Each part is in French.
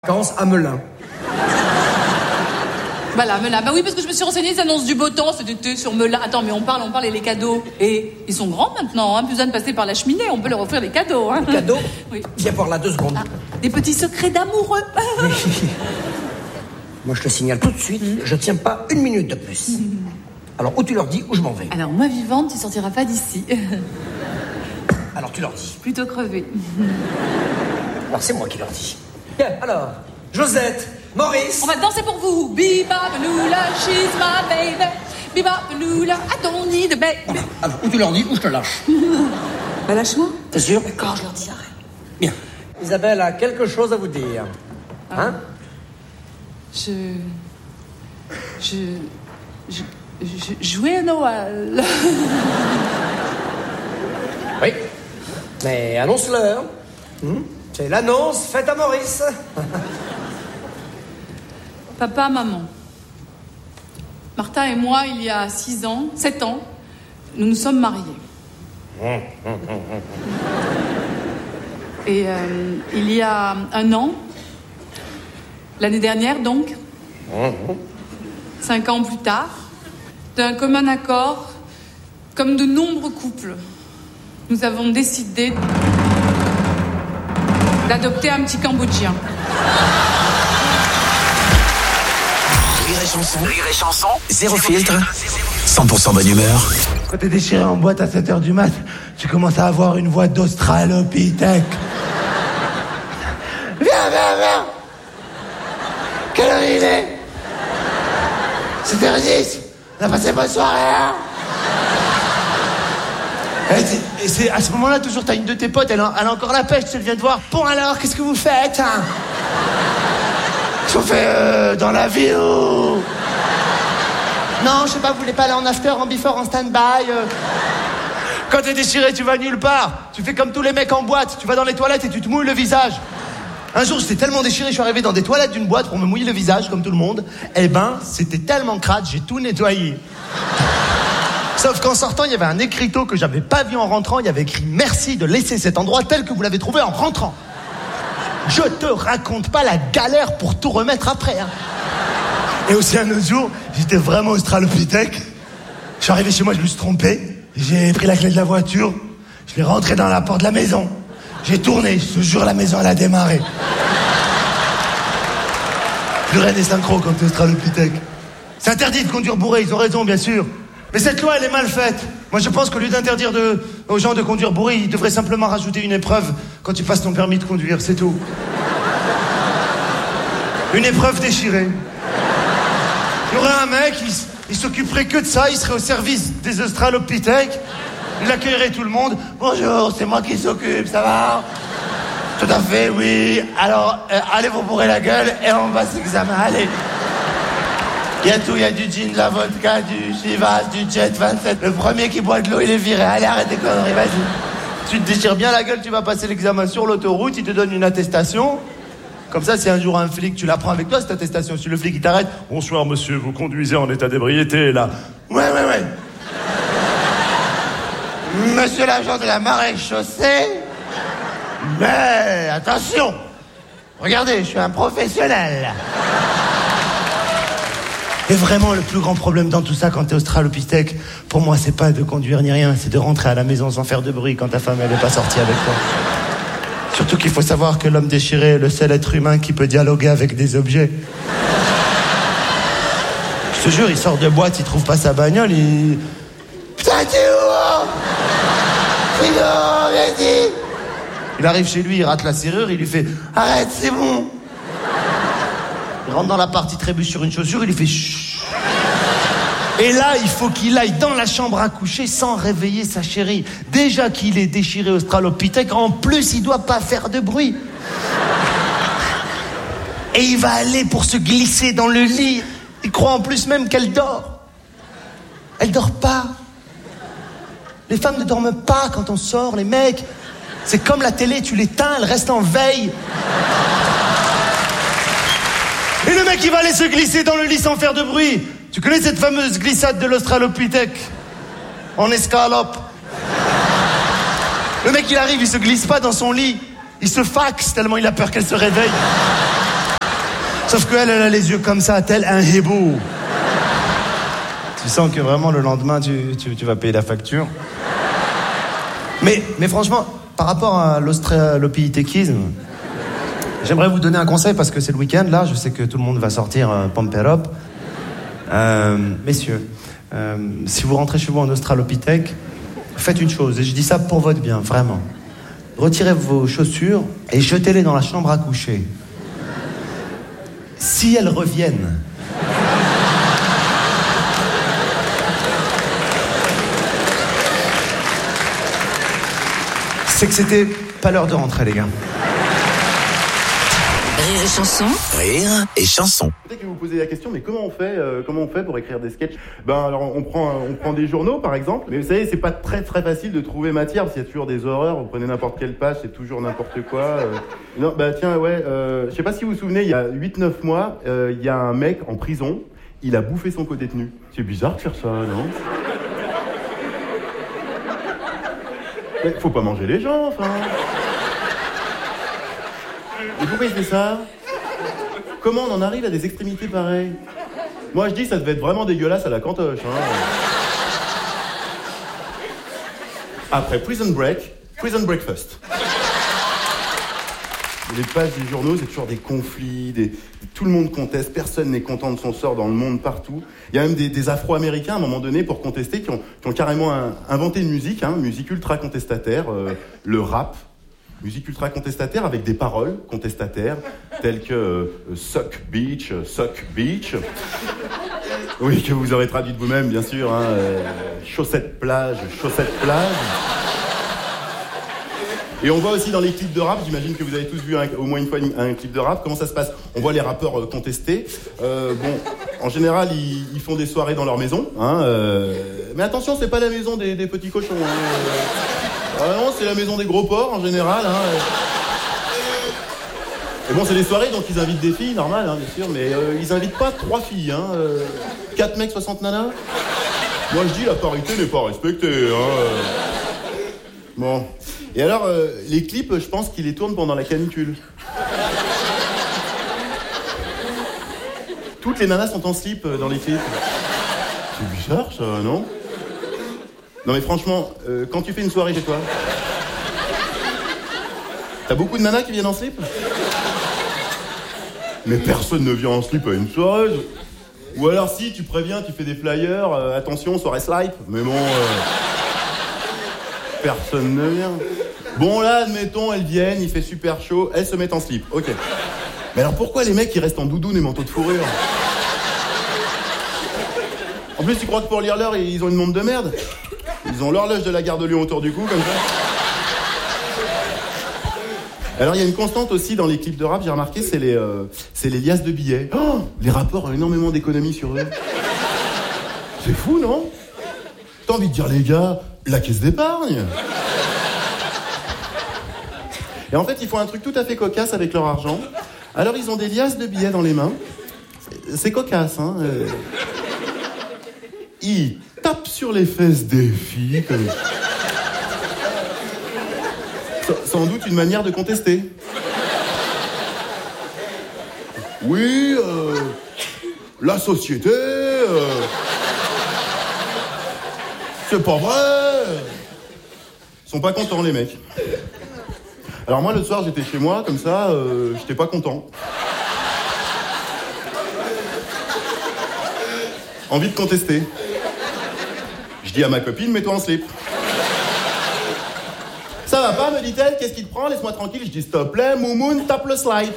Vacances à Melun. Voilà, Melun. Bah oui, parce que je me suis renseignée, ils annoncent du beau temps cet été sur Melun. Attends, mais on parle et les cadeaux. Et ils sont grands maintenant, hein, plus besoin de passer par la cheminée, on peut leur offrir des cadeaux. Hein. Des cadeaux? Oui. Viens voir là 2 secondes. Ah, des petits secrets d'amoureux. Moi, je te signale tout de suite, je tiens pas 1 minute de plus. Alors, ou tu leur dis, ou je m'en vais. Alors, moi vivante, tu sortiras pas d'ici. Alors, tu leur dis. Plutôt crevé. Alors, c'est moi qui leur dis. Bien, alors, Josette, Maurice. On va danser pour vous. Bebop-a-lula, she's my baby. Bebop-a-lula, I don't need a baby. Alors, ou tu leur dis, ou je te lâche. Bah, lâche-moi. T'es sûr? D'accord, je leur dirai. Bien. Isabelle a quelque chose à vous dire. Hein? Je jouais à Noël. Oui. Mais annonce-leur. C'est l'annonce faite à Maurice. Papa, maman. Martin et moi, il y a 7 ans, nous nous sommes mariés. Et il y a 1 an, l'année dernière donc, 5 ans plus tard, d'un commun accord, comme de nombreux couples, nous avons décidé d'adopter un petit Cambodgien. Rire et chanson, zéro filtre, 100% bonne humeur. Quand t'es déchiré en boîte à 7h du mat, tu commences à avoir une voix d'Australopithèque. Viens. Quelle heure il est? 7h10. On a passé bonne soirée, hein? Et c'est à ce moment-là, toujours, t'as une de tes potes, elle a encore la pêche, elle vient te voir. Bon alors, qu'est-ce que vous faites, hein? Qu'est-ce qu'on fait dans la ville ou... Non, je sais pas, vous voulez pas aller en after, en before, en stand-by Quand t'es déchiré, tu vas nulle part. Tu fais comme tous les mecs en boîte, tu vas dans les toilettes et tu te mouilles le visage. Un jour, j'étais tellement déchiré, je suis arrivé dans des toilettes d'une boîte pour me mouiller le visage, comme tout le monde. Eh ben, c'était tellement crade, j'ai tout nettoyé. Sauf qu'en sortant, il y avait un écriteau que j'avais pas vu en rentrant. Il y avait écrit « Merci de laisser cet endroit tel que vous l'avez trouvé en rentrant. » Je te raconte pas la galère pour tout remettre après. Hein. Et aussi un autre jour, j'étais vraiment australopithèque. Je suis arrivé chez moi, je me suis trompé. J'ai pris la clé de la voiture. Je l'ai rentrée dans la porte de la maison. J'ai tourné. Je te jure, la maison, elle a démarré. Plus rien des synchros quand t'es australopithèque. C'est interdit de conduire bourré, ils ont raison, bien sûr. Mais cette loi, elle est mal faite. Moi, je pense qu'au lieu d'interdire aux gens de conduire bourré, ils devraient simplement rajouter une épreuve quand tu passes ton permis de conduire, c'est tout. Une épreuve déchirée. Il y aurait un mec, il s'occuperait que de ça, il serait au service des australopithèques, il accueillerait tout le monde. Bonjour, c'est moi qui s'occupe, ça va? Tout à fait, oui. Alors, allez vous bourrer la gueule et on passe l'examen, allez. Il y a tout, il y a du gin, de la vodka, du Chivas, du Jet 27. Le premier qui boit de l'eau, il est viré. Allez, arrête tes conneries, vas-y. Tu te déchires bien la gueule, tu vas passer l'examen sur l'autoroute, il te donne une attestation. Comme ça, si un jour un flic, tu la prends avec toi, cette attestation. Si le flic, il t'arrête, « Bonsoir, monsieur, vous conduisez en état d'ébriété, là. » Ouais. Monsieur l'agent de la maréchaussée. Mais, attention. Regardez, je suis un professionnel. Et vraiment, le plus grand problème dans tout ça, quand t'es australopithèque, pour moi, c'est pas de conduire ni rien, c'est de rentrer à la maison sans faire de bruit quand ta femme, elle est pas sortie avec toi. Surtout qu'il faut savoir que l'homme déchiré est le seul être humain qui peut dialoguer avec des objets. Je te jure, il sort de boîte, il trouve pas sa bagnole, il... Putain, t'es où? Frigo, vas-y. Il arrive chez lui, il rate la serrure, il lui fait « Arrête, c'est bon !» Il rentre dans l'appart, il trébuche sur une chaussure, il lui fait chut. Et là, il faut qu'il aille dans la chambre à coucher sans réveiller sa chérie. Déjà qu'il est déchiré australopithèque, en plus, il doit pas faire de bruit. Et il va aller pour se glisser dans le lit. Il croit en plus même qu'elle dort. Elle dort pas. Les femmes ne dorment pas quand on sort, les mecs. C'est comme la télé, tu l'éteins, elle reste en veille. Et le mec, il va aller se glisser dans le lit sans faire de bruit. Tu connais cette fameuse glissade de l'australopithèque? En escalope. Le mec, il arrive, il se glisse pas dans son lit. Il se faxe tellement il a peur qu'elle se réveille. Sauf qu'elle, elle a les yeux comme ça, tel un hibou. Tu sens que vraiment, le lendemain, tu vas payer la facture. Mais franchement, par rapport à l'australopithèquisme, j'aimerais vous donner un conseil parce que c'est le week-end, là. Je sais que tout le monde va sortir pump it up. Messieurs, si vous rentrez chez vous en australopithèque, faites une chose, et je dis ça pour votre bien, vraiment. Retirez vos chaussures et jetez-les dans la chambre à coucher. Si elles reviennent, c'est que c'était pas l'heure de rentrer, les gars. Rire et chanson. Rire et chanson. Peut-être que vous posez la question, mais comment on fait pour écrire des sketchs ? Ben alors on prend des journaux par exemple, mais vous savez c'est pas très très facile de trouver matière parce qu'il y a toujours des horreurs. Vous prenez n'importe quelle page, c'est toujours n'importe quoi. Non bah tiens ouais, je sais pas si vous vous souvenez, il y a 8-9 mois, il y a un mec en prison, il a bouffé son co-détenu. C'est bizarre de faire ça, non ? Mais faut pas manger les gens, enfin. Et pourquoi il fait ça ? Comment on en arrive à des extrémités pareilles ? Moi je dis ça devait être vraiment dégueulasse à la cantoche. Après Prison Break, Prison Breakfast. Les pages des journaux, c'est toujours des conflits, tout le monde conteste, personne n'est content de son sort dans le monde, partout. Il y a même des Afro-Américains, à un moment donné, pour contester, qui ont carrément inventé une musique ultra contestataire, le rap. Musique ultra contestataire avec des paroles contestataires, telles que Suck Beach. Oui, que vous aurez traduit de vous-même, bien sûr. Chaussettes plage. Et on voit aussi dans les clips de rap, j'imagine que vous avez tous vu au moins une fois un clip de rap, comment ça se passe ? On voit les rappeurs contester. En général, ils font des soirées dans leur maison. Mais attention, c'est pas la maison des petits cochons. Non, c'est la maison des gros porcs en général. Et bon, c'est des soirées, donc ils invitent des filles, normal, bien sûr, mais ils invitent pas 3 filles. 4 mecs, 60 nanas. Moi, je dis, la parité n'est pas respectée. Bon. Et alors, les clips, je pense qu'ils les tournent pendant la canicule. Toutes les nanas sont en slip dans les clips. C'est bizarre, ça, non ? Non mais franchement, quand tu fais une soirée chez toi, t'as beaucoup de nanas qui viennent en slip ? Mais personne ne vient en slip à une soirée. Ou alors si, tu préviens, tu fais des flyers, attention, soirée slip. Mais bon, personne ne vient. Bon là, admettons, elles viennent, il fait super chaud, elles se mettent en slip, ok. Mais alors pourquoi les mecs ils restent en doudoune et manteau de fourrure ? En plus, tu crois que pour lire l'heure, ils ont une montre de merde ? Ils ont l'horloge de la gare de Lyon autour du cou, comme ça. Alors, il y a une constante aussi dans les clips de rap, j'ai remarqué, c'est les liasses de billets. Oh, les rappeurs ont énormément d'économies sur eux. C'est fou, non ? T'as envie de dire, les gars, la caisse d'épargne. Et en fait, ils font un truc tout à fait cocasse avec leur argent. Alors, ils ont des liasses de billets dans les mains. C'est cocasse, Ils tapent sur les fesses des filles comme... Sans doute une manière de contester. Oui, la société, c'est pas vrai. Ils sont pas contents les mecs. Alors moi le soir j'étais chez moi comme ça, j'étais pas content. Envie de contester. Je dis à ma copine, mets-toi en slip. Ça va pas, me dit-elle, qu'est-ce qui te prend? Laisse-moi tranquille. Je dis, s'il te plaît, Moumoun, tape le slide.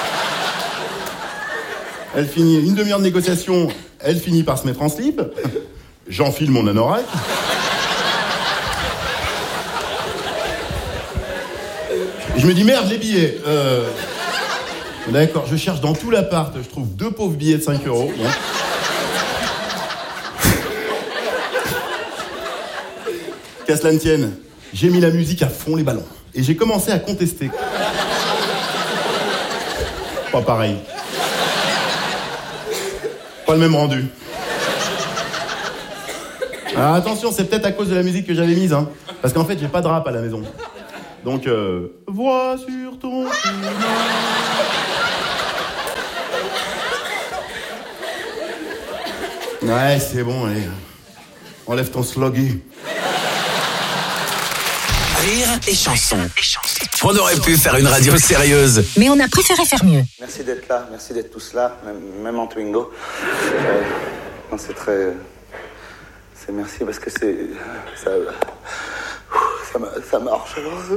Elle finit, une demi-heure de négociation, elle finit par se mettre en slip. J'enfile mon anorak. Je me dis, merde, les billets. D'accord, je cherche dans tout l'appart, je trouve 2 pauvres billets de 5 €. Bon. Qu'à cela ne tienne, j'ai mis la musique à fond les ballons. Et j'ai commencé à contester. Pas pareil. Pas le même rendu. Alors attention, c'est peut-être à cause de la musique que j'avais mise, parce qu'en fait, j'ai pas de rap à la maison. Donc, vois sur ton chemin. Ouais, c'est bon, allez. Enlève ton sloggy. Rire et chanson. On aurait pu faire une radio sérieuse. Mais on a préféré faire mieux. Merci d'être là, merci d'être tous là, même en Twingo. Non, c'est très... C'est merci parce que c'est... Ça marche.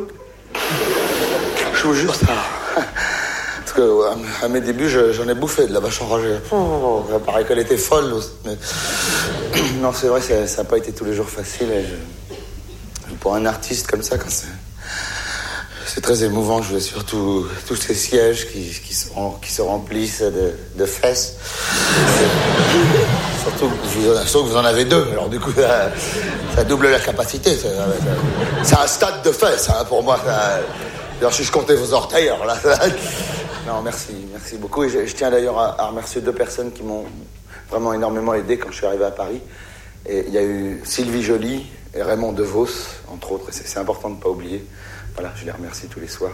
Je vous jure, ça... Parce que à mes débuts, j'en ai bouffé de la vache enragée. Ça paraît qu'elle était folle. Mais... Non, c'est vrai, ça n'a pas été tous les jours facile. Pour un artiste comme ça, quand c'est très émouvant, je vois surtout tous ces sièges qui se remplissent de fesses. Surtout que vous en avez 2, alors du coup, ça double la capacité. C'est un stade de fesses, hein, pour moi. Alors, si je comptais vos orteils, alors là... Non, merci beaucoup. Et je tiens d'ailleurs à remercier 2 personnes qui m'ont vraiment énormément aidé quand je suis arrivé à Paris. Et il y a eu Sylvie Joly et Raymond DeVos, entre autres. Et c'est important de ne pas oublier. Voilà, je les remercie tous les soirs.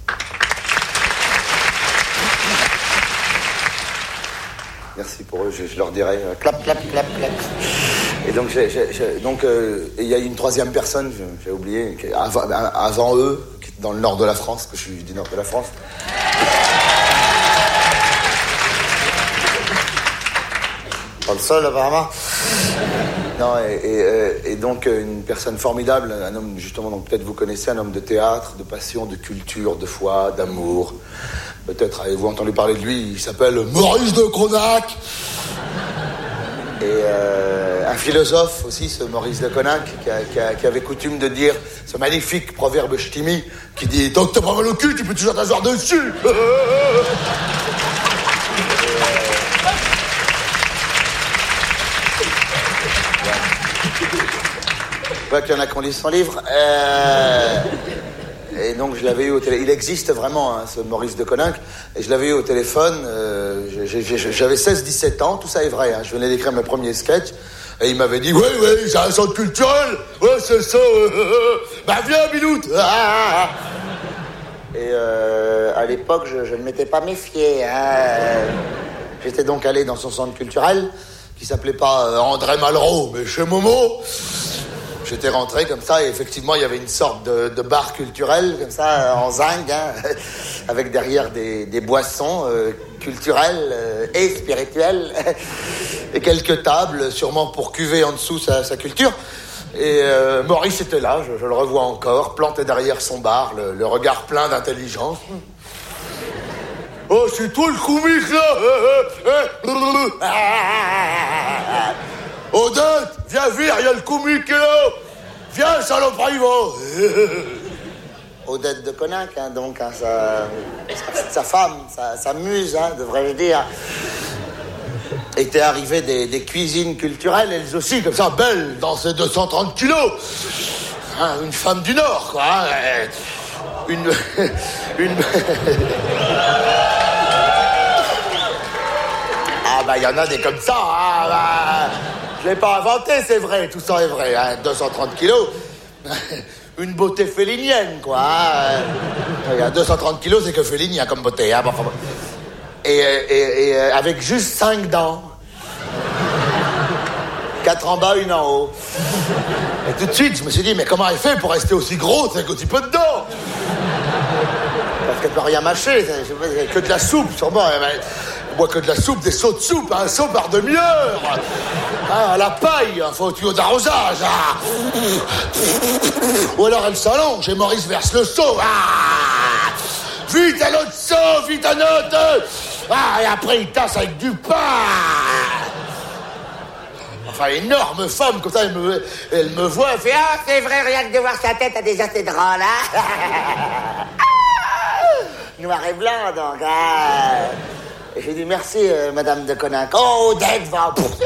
Merci pour eux, je leur dirai clap, clap, clap, clap. Et donc, il y a une 3e personne, j'ai oublié, avant eux, qui est dans le nord de la France, que je suis du nord de la France. Pas le seul, apparemment. Non, et donc une personne formidable, un homme, justement, donc peut-être vous connaissez, un homme de théâtre, de passion, de culture, de foi, d'amour. Peut-être avez-vous entendu parler de lui, il s'appelle Maurice de Conac. Et un philosophe aussi, ce Maurice de Conac, qui avait coutume de dire ce magnifique proverbe ch'timi qui dit « Tant que t'as pas mal au cul, tu peux toujours t'asseoir dessus !» Je vois qu'il y en a qui ont lu son livre. Et donc je l'avais eu au téléphone. Il existe vraiment, hein, ce Maurice de Coninck. Et je l'avais eu au téléphone. J'avais 16-17 ans, tout ça est vrai. Hein, je venais d'écrire mes premiers sketchs. Et il m'avait dit, oui, j'ai un centre culturel. Ouais, c'est ça. Bah viens, Biloute. Et à l'époque, je ne m'étais pas méfié. Hein. J'étais donc allé dans son centre culturel, qui s'appelait pas André Malraux, mais chez Momo. J'étais rentré comme ça, et effectivement, il y avait une sorte de bar culturel, comme ça, en zinc, hein, avec derrière des boissons culturelles et spirituelles, et quelques tables, sûrement pour cuver en dessous sa culture. Et Maurice était là, je le revois encore, planté derrière son bar, le regard plein d'intelligence. Oh, c'est toi le comique, là. Odette, viens vite, il y a le comique qui est là. Viens, saloperie, va. Odette de Coninck, hein, donc, hein, sa femme, sa muse, hein, devrais-je dire, était arrivée des cuisines culturelles, elles aussi, comme ça, belles, dans ses 230 kilos. Hein, une femme du Nord, quoi. Hein, une... Ah, bah, il y en a des comme ça, hein, bah... Je l'ai pas inventé, c'est vrai, tout ça est vrai, hein, 230 kilos. Une beauté félinienne, quoi. Hein. 230 kilos, c'est que félinien comme beauté. Hein. Et avec juste 5 dents. 4 en bas, 1 en haut. Et tout de suite, je me suis dit, mais comment elle fait pour rester aussi grosse avec aussi peu de dents? Parce qu'elle peut rien mâcher, c'est que de la soupe, sûrement. Elle boit que de la soupe, des seaux de soupe, un seau par demi-heure. Ah, à la paille, un faux tuyau d'arrosage. Ah. Ou alors elle s'allonge et Maurice verse le seau. Ah. Vite un autre seau, vite un autre. Ah, et après il tasse avec du pain. Enfin, énorme femme, comme ça, elle me voit, elle fait « Ah, c'est vrai, rien que de voir sa tête, a déjà c'est drôle, hein ?» Noir et blanc, donc, hein. Et j'ai dit « Merci, madame de Coninck. » Oh, Odette va pousser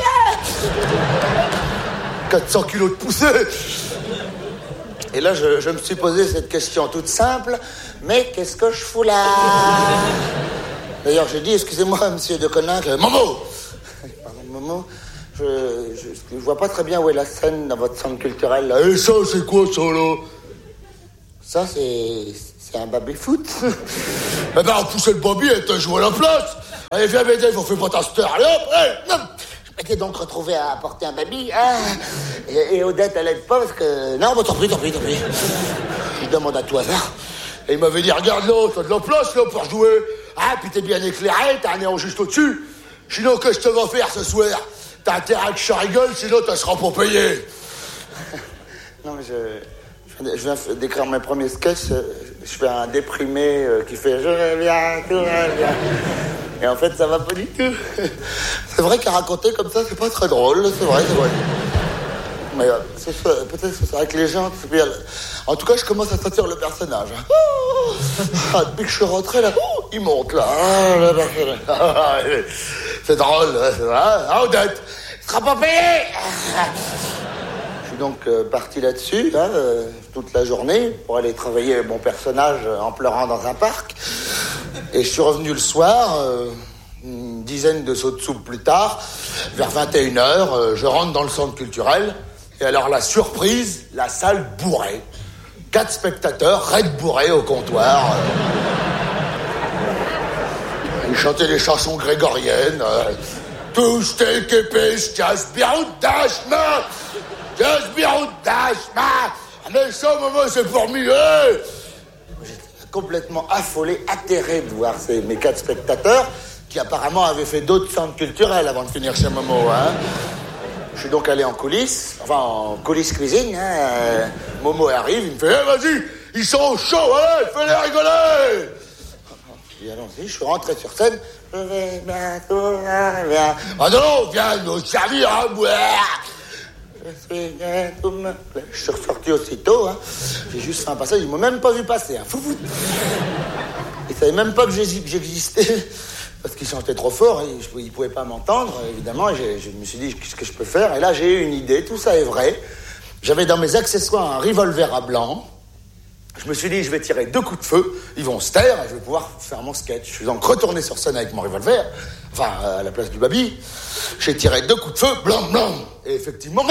400 kilos de poussée. Et là, je me suis posé cette question toute simple. Mais qu'est-ce que je fous là? D'ailleurs, j'ai dit « Excusez-moi, monsieur de Coninck. » Momo. Pardon, Momo. Je vois pas très bien où est la scène dans votre centre culturel. Là. Et ça, c'est quoi, ça, là? Ça, c'est un baby-foot. Eh ben, on poussait le baby et t'as joué à la place. Allez, viens m'aider, on fait pas ta star. Allez, hop, allez. été donc retrouvé à porter un baby, hein. Et Odette, elle aide pas parce que... Non, bah tant pis. Je demande à tout hasard. Et il m'avait dit, regarde là, t'as de la place là pour jouer. Ah, puis t'es bien éclairé, t'as un néon juste au-dessus. Sinon, qu'est-ce que tu vas faire ce soir? T'as intérêt que je rigole, sinon tu seras pas payé. Non, mais je viens d'écrire mes premiers sketchs. Je fais un déprimé qui fait « Je reviens, tout va bien ». Et en fait, ça va pas du tout. C'est vrai qu'à raconter comme ça, c'est pas très drôle, c'est vrai. Mais peut-être que c'est vrai que les gens... En tout cas, je commence à sentir le personnage. Depuis que je suis rentré, là, il monte, là. C'est drôle, c'est vrai. Ah, Odette, tu seras pas payé. Je suis donc parti là-dessus, toute la journée, pour aller travailler mon personnage en pleurant dans un parc. Et je suis revenu le soir, une dizaine de sauts de soupe plus tard, vers 21h, je rentre dans le centre culturel. Et alors, la surprise, la salle bourrée. 4 spectateurs, raides bourrés au comptoir. Ils chantaient des chansons grégoriennes. Tous tes képés, jas biroudashma, jas biroudashma. Mais ça, maman, c'est pour mieux. J'étais complètement affolé, atterré de voir mes 4 spectateurs qui apparemment avaient fait d'autres centres culturels avant de finir chez Momo, hein. Je suis donc allé en coulisses cuisine, hein. Momo arrive, il me fait hey, vas-y, ils sont chauds, allez, fais-les rigoler. Je dis allons-y, je suis rentré sur scène. Je vais bientôt bien. Ah non, viens nous servir à boire. Je suis ressorti aussitôt, hein. J'ai juste fait un passage, ils m'ont même pas vu passer, hein. Ils savaient même pas que j'existais. Parce qu'ils chantaient trop fort, et ils ne pouvaient pas m'entendre, évidemment, et je me suis dit, qu'est-ce que je peux faire? Et là, j'ai eu une idée, tout ça est vrai. J'avais dans mes accessoires un revolver à blanc. Je me suis dit, je vais tirer 2 coups de feu, ils vont se taire, et je vais pouvoir faire mon sketch. Je suis donc retourné sur scène avec mon revolver, enfin, à la place du baby. J'ai tiré 2 coups de feu, blanc. Et effectivement,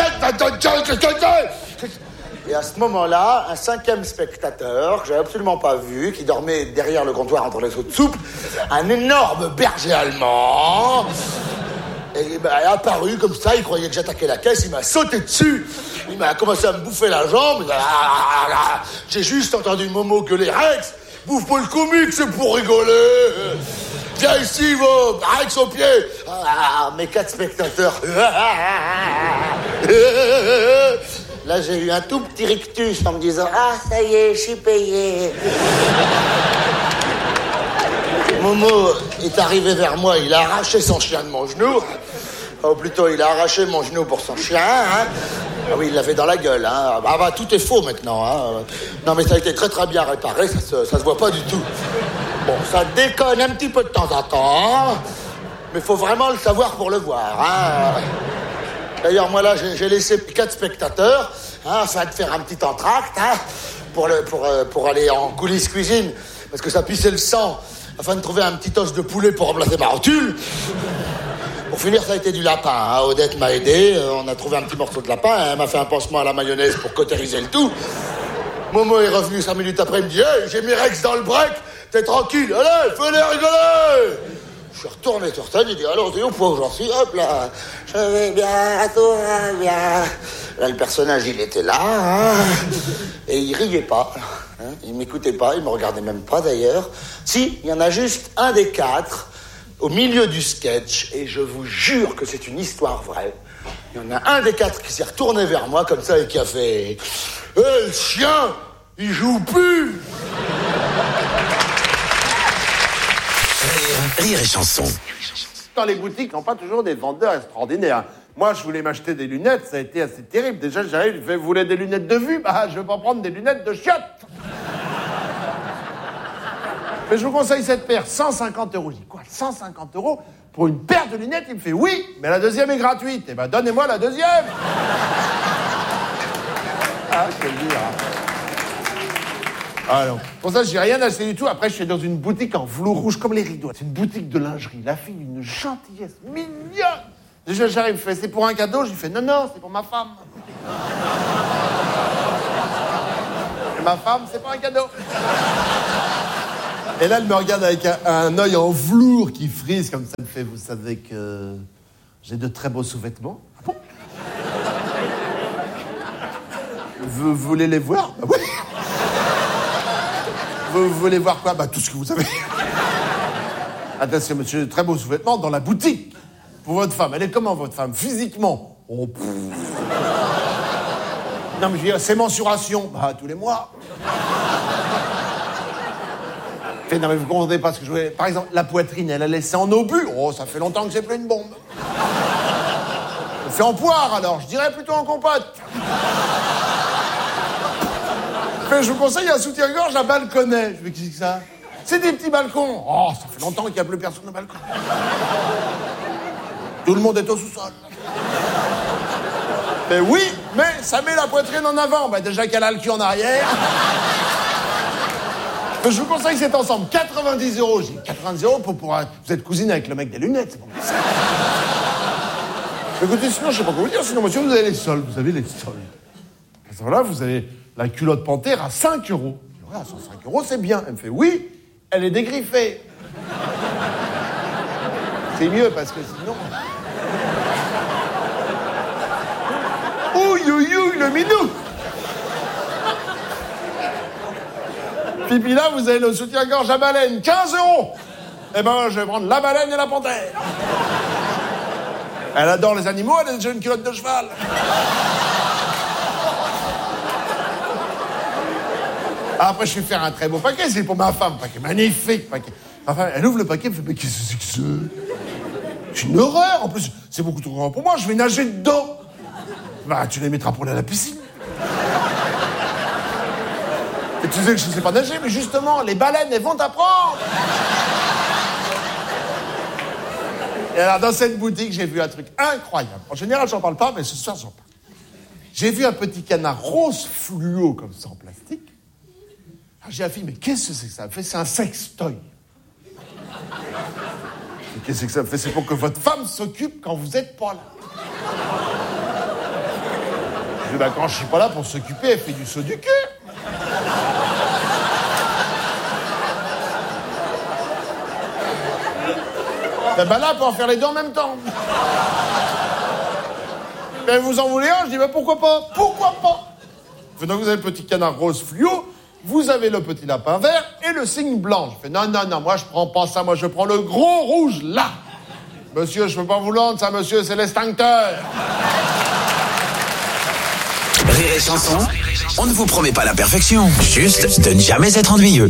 et à ce moment-là, un 5e spectateur, que j'avais absolument pas vu, qui dormait derrière le comptoir entre les seaux de soupe, un énorme berger allemand, et est apparu comme ça, il croyait que j'attaquais la caisse, il m'a sauté dessus, il m'a commencé à me bouffer la jambe, j'ai juste entendu Momo gueuler, Rex, bouffe pas le comique, c'est pour rigoler. Viens ici, Rex au pied. Mes 4 spectateurs. Là, j'ai eu un tout petit rictus en me disant « Ah, ça y est, je suis payé ». Momo est arrivé vers moi, il a arraché son chien de mon genou. Ou plutôt, il a arraché mon genou pour son chien. Hein. Ah oui, il l'avait dans la gueule. Hein. Ah bah, tout est faux maintenant. Hein. Non, mais ça a été très très bien réparé, ça se voit pas du tout. Bon, ça déconne un petit peu de temps en temps, mais faut vraiment le savoir pour le voir. Hein. D'ailleurs, moi, là, j'ai laissé 4 spectateurs, hein, afin de faire un petit entracte, hein, pour aller en coulisses cuisine, parce que ça pissait le sang, afin de trouver un petit os de poulet pour remplacer ma rotule. Pour finir, ça a été du lapin. Hein. Odette m'a aidé, on a trouvé un petit morceau de lapin, elle m'a fait un pansement à la mayonnaise pour cautériser le tout. Momo est revenu 5 minutes après, il me dit « Hey, j'ai mis Rex dans le break, t'es tranquille, allez, fais-les rigoler !» Je suis retourné sur scène, j'ai dit « Alors, t'es au point où j'en suis ?» Hop là, je vais bien, tout va bien. Là, le personnage, il était là, hein, et il riait pas. Hein, il m'écoutait pas, il me regardait même pas d'ailleurs. Si, il y en a juste un des 4 au milieu du sketch, et je vous jure que c'est une histoire vraie. Il y en a un des 4 qui s'est retourné vers moi comme ça et qui a fait « le chien, il joue plus !» Rire et chanson. Dans les boutiques, n'ont pas toujours des vendeurs extraordinaires. Moi, je voulais m'acheter des lunettes, ça a été assez terrible. Déjà, j'arrive, je fais, vous voulez des lunettes de vue? Bah, je vais pas prendre des lunettes de chiottes. Mais je vous conseille cette paire, 150 €. Je dis, quoi, 150 € pour une paire de lunettes? Il me fait, oui, mais la deuxième est gratuite. Eh ben, donnez-moi la deuxième. Ah, je peux le dire. Ah non. Pour ça, j'ai rien acheté du tout. Après, je suis dans une boutique en velours rouge comme les rideaux. C'est une boutique de lingerie. La fille, une gentillesse mignonne. Déjà, j'arrive, je fais, c'est pour un cadeau? Je lui fais, non, c'est pour ma femme. Et ma femme, c'est pas un cadeau. Et là, elle me regarde avec un œil en velours qui frise comme ça. Elle me fait, vous savez que J'ai de très beaux sous-vêtements. Ah bon? Vous voulez les voir? Bah oui. Vous voulez voir quoi? Bah tout ce que vous avez. Attention, monsieur, j'ai de très beaux sous-vêtements dans la boutique. Pour votre femme. Elle est comment, votre femme? Physiquement? Oh, pff. Non, mais je veux dire, c'est mensuration. Bah, tous les mois. Non, mais vous comprenez pas ce que je voulais. Par exemple, la poitrine, elle a laissé en obus. Oh, ça fait longtemps que c'est plus une bombe. C'est en poire, alors. Je dirais plutôt en compote. Mais je vous conseille un soutien-gorge à balconnet. Je me dis que ça. C'est des petits balcons. Oh, ça fait longtemps qu'il n'y a plus personne au balcon. Tout le monde est au sous-sol. Mais oui, mais ça met la poitrine en avant. Bah, déjà qu'elle a le cul en arrière. Mais je vous conseille cet ensemble. 90 €. J'ai 90 € pour pouvoir... Vous êtes cousine avec le mec des lunettes. C'est bon. Écoutez, sinon, je sais pas quoi vous dire. Sinon, monsieur, vous avez les soldes. Vous avez les soldes. À ce moment-là, vous avez la culotte panthère à 5 €. Voilà, 105 €, c'est bien. Elle me fait, oui, elle est dégriffée. C'est mieux, parce que sinon... Ouille, ouille, ouille, le minou. Puis là, vous avez le soutien-gorge à baleine, 15 €. Eh ben, je vais prendre la baleine et la panthère. Elle adore les animaux, elle a déjà une culotte de cheval. Après, je vais faire un très beau paquet, c'est pour ma femme, paquet magnifique, paquet. Enfin, elle ouvre le paquet, elle fait, mais qu'est-ce que c'est que ça? C'est une horreur, en plus, c'est beaucoup trop grand pour moi, je vais nager dedans. Bah, tu les mettras pour aller à la piscine. Et tu sais que je ne sais pas nager, mais justement, les baleines, elles vont t'apprendre. Et alors, dans cette boutique, j'ai vu un truc incroyable. En général, j'en parle pas, mais ce soir, j'en parle. J'ai vu un petit canard rose fluo, comme ça, en plastique. Alors, j'ai dit, mais qu'est-ce que c'est que ça me fait? C'est un sextoy. Et qu'est-ce que ça me fait? C'est pour que votre femme s'occupe quand vous n'êtes pas là. Je dis, bah, quand je suis pas là pour s'occuper, elle fait du saut du cul. Ben là, pour en faire les deux en même temps. Ben vous en voulez un? Je dis, ben pourquoi pas? Pourquoi pas? Donc vous avez le petit canard rose fluo, vous avez le petit lapin vert et le cygne blanc. Je fais, non, moi je prends pas ça, moi je prends le gros rouge là. Monsieur, je peux pas vous l'entendre, ça, monsieur, c'est l'extincteur. Rire et Chanson, on ne vous promet pas la perfection, juste de ne jamais être ennuyeux.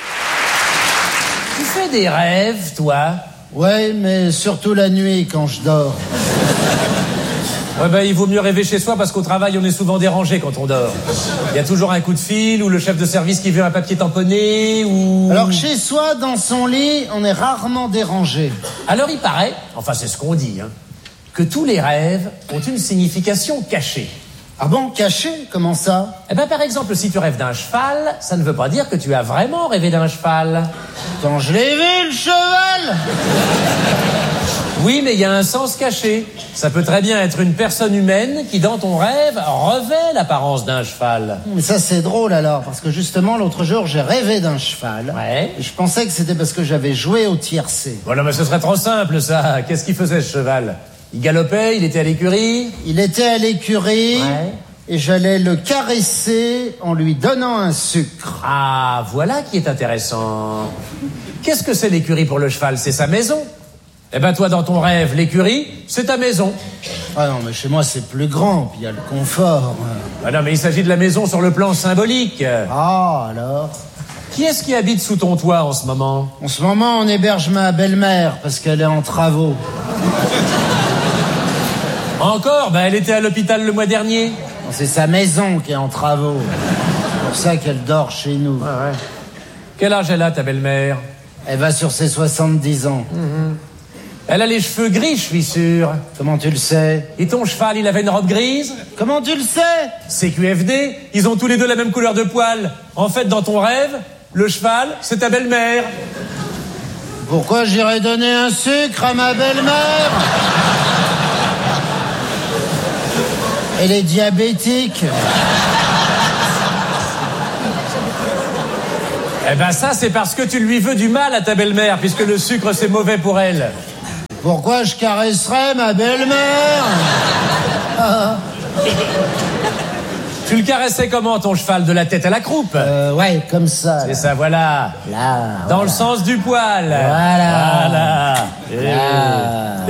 Tu fais des rêves, toi? Ouais, mais surtout la nuit, quand je dors. Ouais, ben, il vaut mieux rêver chez soi parce qu'au travail, on est souvent dérangé quand on dort. Il y a toujours un coup de fil ou le chef de service qui veut un papier tamponné ou... Alors chez soi, dans son lit, on est rarement dérangé. Alors il paraît, enfin c'est ce qu'on dit, hein, que tous les rêves ont une signification cachée. Ah bon, caché? Comment ça? Eh ben, par exemple, si tu rêves d'un cheval, ça ne veut pas dire que tu as vraiment rêvé d'un cheval. Quand je l'ai vu, le cheval! Oui, mais il y a un sens caché. Ça peut très bien être une personne humaine qui, dans ton rêve, revêt l'apparence d'un cheval. Mais ça, c'est drôle alors, parce que justement, l'autre jour, j'ai rêvé d'un cheval. Ouais. Et je pensais que c'était parce que j'avais joué au tiercé. Bon, non, mais ce serait trop simple, ça. Qu'est-ce qu'il faisait, ce cheval? Il galopait, il était à l'écurie? Il était à l'écurie, ouais. Et j'allais le caresser en lui donnant un sucre. Ah, voilà qui est intéressant. Qu'est-ce que c'est l'écurie pour le cheval? C'est sa maison. Eh ben toi, dans ton rêve, l'écurie, c'est ta maison. Ah non, mais chez moi, c'est plus grand, puis il y a le confort. Ah non, mais il s'agit de la maison sur le plan symbolique. Ah, alors? Qui est-ce qui habite sous ton toit en ce moment? En ce moment, on héberge ma belle-mère, parce qu'elle est en travaux. Encore? Ben, elle était à l'hôpital le mois dernier. Non, c'est sa maison qui est en travaux. C'est pour ça qu'elle dort chez nous. Ah ouais. Quel âge elle a, ta belle-mère? Elle va sur ses 70 ans. Elle a les cheveux gris, je suis sûr. Comment tu le sais? Et ton cheval, il avait une robe grise? Comment tu le sais? CQFD, ils ont tous les deux la même couleur de poils. En fait, dans ton rêve, le cheval, c'est ta belle-mère. Pourquoi j'irais donner un sucre à ma belle-mère? Elle est diabétique. Eh ben ça, c'est parce que tu lui veux du mal à ta belle-mère, puisque le sucre, c'est mauvais pour elle. Pourquoi je caresserais ma belle-mère? Tu le caressais comment, ton cheval, de la tête à la croupe? Ouais, comme ça. C'est ça, voilà. Là. Dans voilà. le sens du poil. Voilà. Voilà.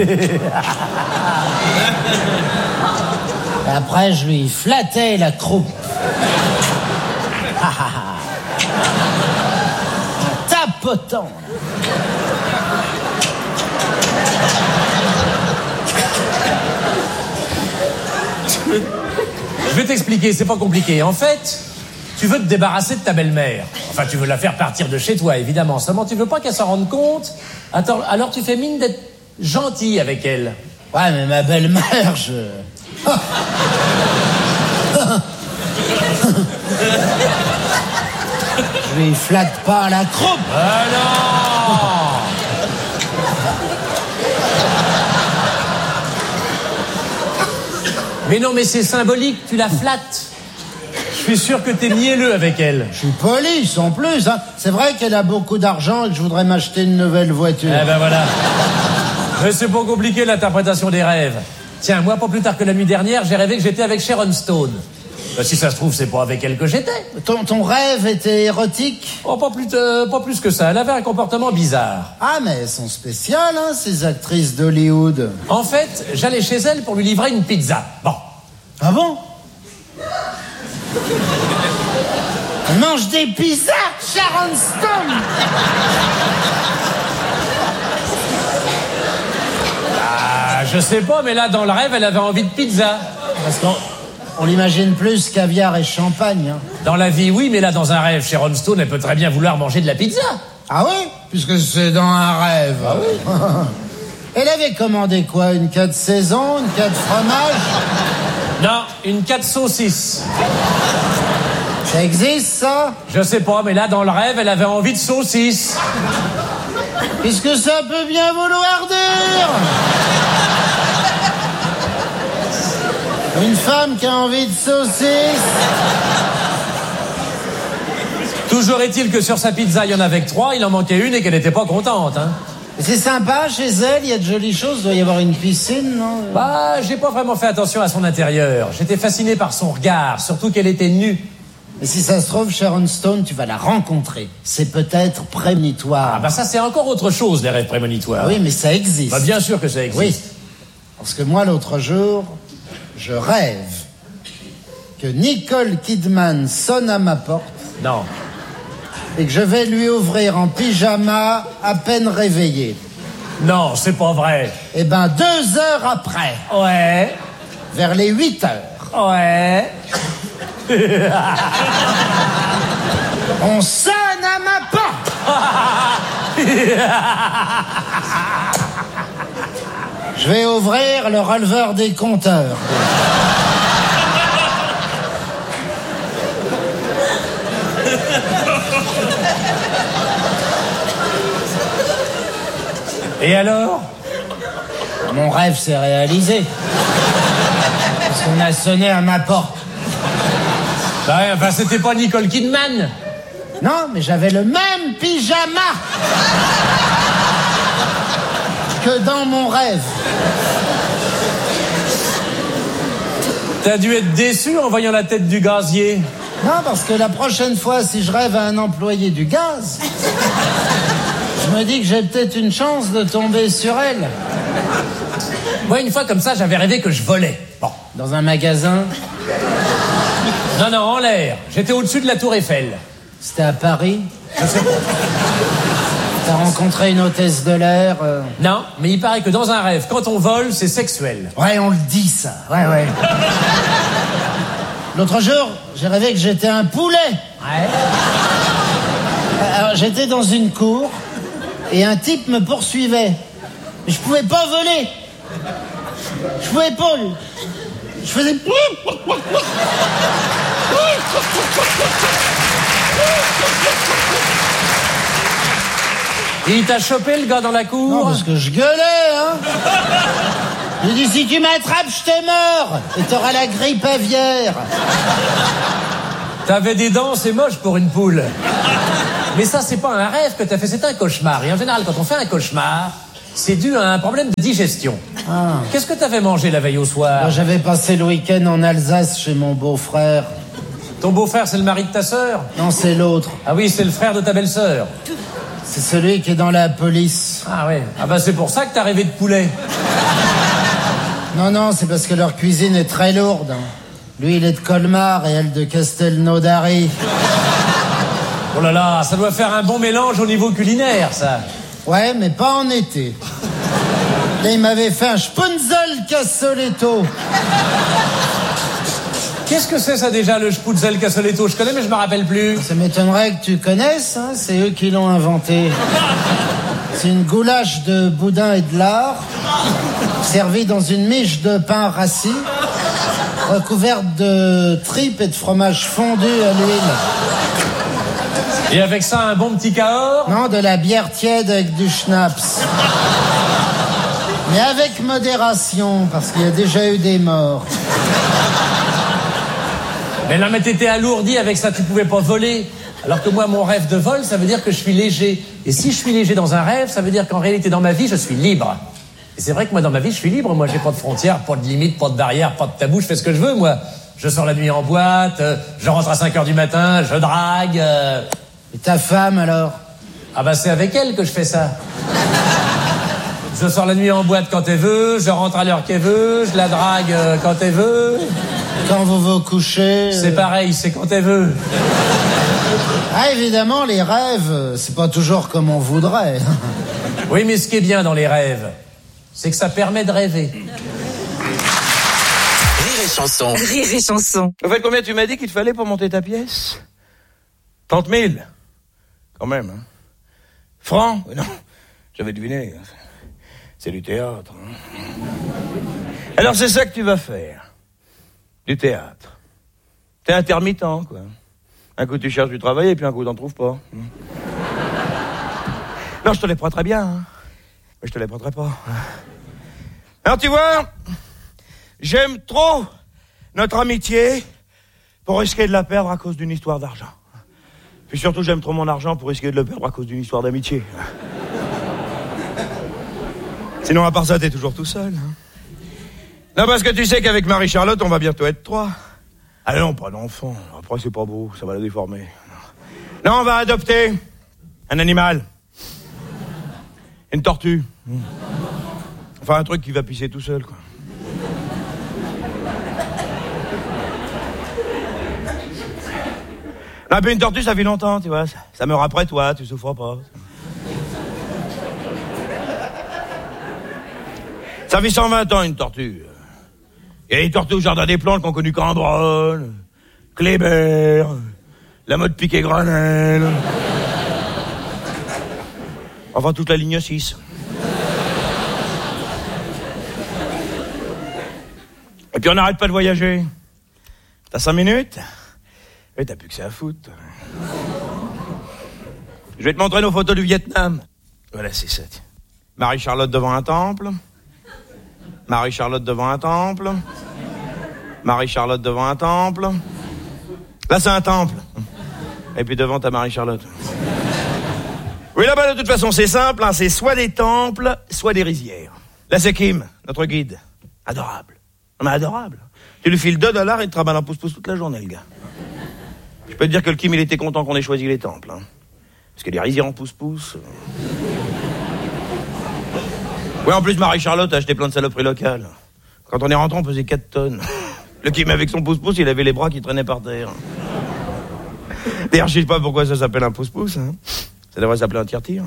Et après, je lui flattais la croupe. En tapotant. Je vais t'expliquer, c'est pas compliqué. En fait, tu veux te débarrasser de ta belle-mère. Enfin, tu veux la faire partir de chez toi, évidemment. Seulement, tu veux pas qu'elle s'en rende compte. Attends, alors tu fais mine d'être gentil avec elle. Ouais, mais ma belle-mère, je lui flatte pas la croupe. Ah non! Mais non, mais c'est symbolique, tu la flattes. Je suis sûr que t'es mielleux avec elle. Je suis poli, sans plus. Hein. C'est vrai qu'elle a beaucoup d'argent et que je voudrais m'acheter une nouvelle voiture. Eh ben voilà. Mais c'est pas compliqué l'interprétation des rêves. Tiens, moi, pas plus tard que la nuit dernière, j'ai rêvé que j'étais avec Sharon Stone. Ben, si ça se trouve, c'est pas avec elle que j'étais. Ton rêve était érotique? Oh, pas plus que ça. Elle avait un comportement bizarre. Ah, mais elles sont spéciales, hein, ces actrices d'Hollywood. En fait, j'allais chez elle pour lui livrer une pizza. Bon. Ah bon? Elle mange des pizzas, Sharon Stone. Ah, je sais pas, mais là, dans le rêve, elle avait envie de pizza. Parce qu'on l'imagine plus caviar et champagne. Hein. Dans la vie, oui, mais là, dans un rêve, Sharon Stone, elle peut très bien vouloir manger de la pizza. Ah oui? Puisque c'est dans un rêve. Ah oui. Elle avait commandé quoi? Une 4 saisons? Une 4 fromage? Non, une 4 saucisses. Ça existe, ça? Je sais pas, mais là, dans le rêve, elle avait envie de saucisses. Puisque ça peut bien vouloir dire. Une femme qui a envie de saucisses. Toujours est-il que sur sa pizza, il y en avait que 3, il en manquait une et qu'elle n'était pas contente, hein. C'est sympa chez elle, il y a de jolies choses, il doit y avoir une piscine, non? Bah, j'ai pas vraiment fait attention à son intérieur. J'étais fasciné par son regard, surtout qu'elle était nue. Et si ça se trouve, Sharon Stone, tu vas la rencontrer. C'est peut-être prémonitoire. Ah bah ça, c'est encore autre chose, les rêves prémonitoires. Ah oui, mais ça existe. Bah bien sûr que ça existe. Oui. Parce que moi, l'autre jour, je rêve que Nicole Kidman sonne à ma porte. Non. Et que je vais lui ouvrir en pyjama à peine réveillé. Non, c'est pas vrai. Eh ben, 2 heures après. Ouais. Vers les 8 heures. Ouais. On sonne à ma porte. Je vais ouvrir le releveur des compteurs. Et alors? Mon rêve s'est réalisé. Parce qu'on a sonné à ma porte. Bah, enfin, c'était pas Nicole Kidman. Non, mais j'avais le même pyjama que dans mon rêve. T'as dû être déçu en voyant la tête du gazier. Non, parce que la prochaine fois, si je rêve à un employé du gaz, je me dis que j'ai peut-être une chance de tomber sur elle. Moi, une fois comme ça, j'avais rêvé que je volais. Bon. Dans un magasin. Non, en l'air. J'étais au-dessus de la tour Eiffel. C'était à Paris. Je sais pas. T'as rencontré une hôtesse de l'air Non, mais il paraît que dans un rêve, quand on vole, c'est sexuel. Ouais, on le dit, ça. Ouais. L'autre jour, j'ai rêvé que j'étais un poulet. Ouais. Alors, j'étais dans une cour et un type me poursuivait. Mais je pouvais pas voler. Je pouvais pas. Je faisais... Et il t'a chopé, le gars, dans la cour? Non, parce que je gueulais, hein. J'ai dit, si tu m'attrapes, je te mords. Et t'auras la grippe aviaire. T'avais des dents, c'est moche pour une poule. Mais ça, c'est pas un rêve que t'as fait, c'est un cauchemar. Et en général, quand on fait un cauchemar, c'est dû à un problème de digestion. Ah. Qu'est-ce que t'avais mangé la veille au soir? J'avais passé le week-end en Alsace chez mon beau-frère. Ton beau-frère, c'est le mari de ta sœur? Non, c'est l'autre. Ah oui, c'est le frère de ta belle-sœur. C'est celui qui est dans la police. Ah ouais. Ah bah c'est pour ça que t'as rêvé de poulet. Non, c'est parce que leur cuisine est très lourde. Lui, il est de Colmar et elle de Castelnaudary. Oh là là, ça doit faire un bon mélange au niveau culinaire, ça. Ouais, mais pas en été. Là, il m'avait fait un Spunzel Cassoletto. Qu'est-ce que c'est ça déjà, le Spunzel Cassoletto? Je connais, mais je me rappelle plus. Ça m'étonnerait que tu connaisses, hein, c'est eux qui l'ont inventé. C'est une goulache de boudin et de lard, servie dans une miche de pain rassis, recouverte de tripes et de fromage fondu à l'huile. Et avec ça, un bon petit Cahors? Non, de la bière tiède avec du schnapps. Mais avec modération, parce qu'il y a déjà eu des morts. Mais là, mais t'étais alourdi avec ça, tu pouvais pas voler. Alors que moi, mon rêve de vol, ça veut dire que je suis léger. Et si je suis léger dans un rêve, ça veut dire qu'en réalité, dans ma vie, je suis libre. Et c'est vrai que moi, dans ma vie, je suis libre. Moi, j'ai pas de frontières, pas de limites, pas de barrières, pas de tabou. Je fais ce que je veux, moi. Je sors la nuit en boîte, je rentre à 5h du matin, je drague. Et ta femme, alors? Ah bah, c'est avec elle que je fais ça. Je sors la nuit en boîte quand elle veut, je rentre à l'heure qu'elle veut, je la drague quand elle veut. Quand vous vous couchez... C'est pareil, c'est quand elle veut. Ah, évidemment, les rêves, c'est pas toujours comme on voudrait. Oui, mais ce qui est bien dans les rêves, c'est que ça permet de rêver. Rire et chanson. Rire et chanson. Au fait, combien tu m'as dit qu'il te fallait pour monter ta pièce? 30 000. Quand même, hein. Francs? Non, j'avais deviné. C'est du théâtre. Hein. Alors c'est ça que tu vas faire. Du théâtre. T'es intermittent, quoi. Un coup tu cherches du travail et puis un coup t'en trouves pas. Non, je te les prêterai bien, hein. Mais je te les prêterai pas. Alors tu vois, j'aime trop notre amitié pour risquer de la perdre à cause d'une histoire d'argent. Puis surtout, j'aime trop mon argent pour risquer de le perdre à cause d'une histoire d'amitié. Sinon, à part ça, t'es toujours tout seul. Hein. Non, parce que tu sais qu'avec Marie-Charlotte, on va bientôt être 3. Ah non, pas d'enfant. Après, c'est pas beau, ça va la déformer. Non, on va adopter un animal. Une tortue. Enfin, un truc qui va pisser tout seul, quoi. Non, puis une tortue, ça fait longtemps, tu vois. Ça meurt après toi, tu souffres pas. Ça fait 120 ans, une tortue. Il y a les tortues au jardin des plantes qui ont connu Cambronne, Kléber, la mode Piquet-Granel. Enfin, toute la ligne 6. Et puis on n'arrête pas de voyager. T'as 5 minutes? Et t'as plus que ça à foutre. Je vais te montrer nos photos du Vietnam. Voilà, c'est ça. Marie-Charlotte devant un temple. Marie-Charlotte devant un temple. Marie-Charlotte devant un temple. Là, c'est un temple. Et puis devant, t'as Marie-Charlotte. Oui, là-bas, de toute façon, c'est simple. Hein, c'est soit des temples, soit des rizières. Là, c'est Kim, notre guide. Adorable. Non, mais adorable. Tu lui files $2 et il te travaille en pouce-pouce toute la journée, le gars. Je peux te dire que le Kim, il était content qu'on ait choisi les temples. Hein. Parce que les rizières en pouce-pouce... Oui, en plus, Marie-Charlotte a acheté plein de saloperies locales. Quand on est rentré, on pesait 4 tonnes. Le Kim, avec son pouce-pouce, il avait les bras qui traînaient par terre. D'ailleurs, je sais pas pourquoi ça s'appelle un pouce-pouce. Hein. Ça devrait s'appeler un tire-tire.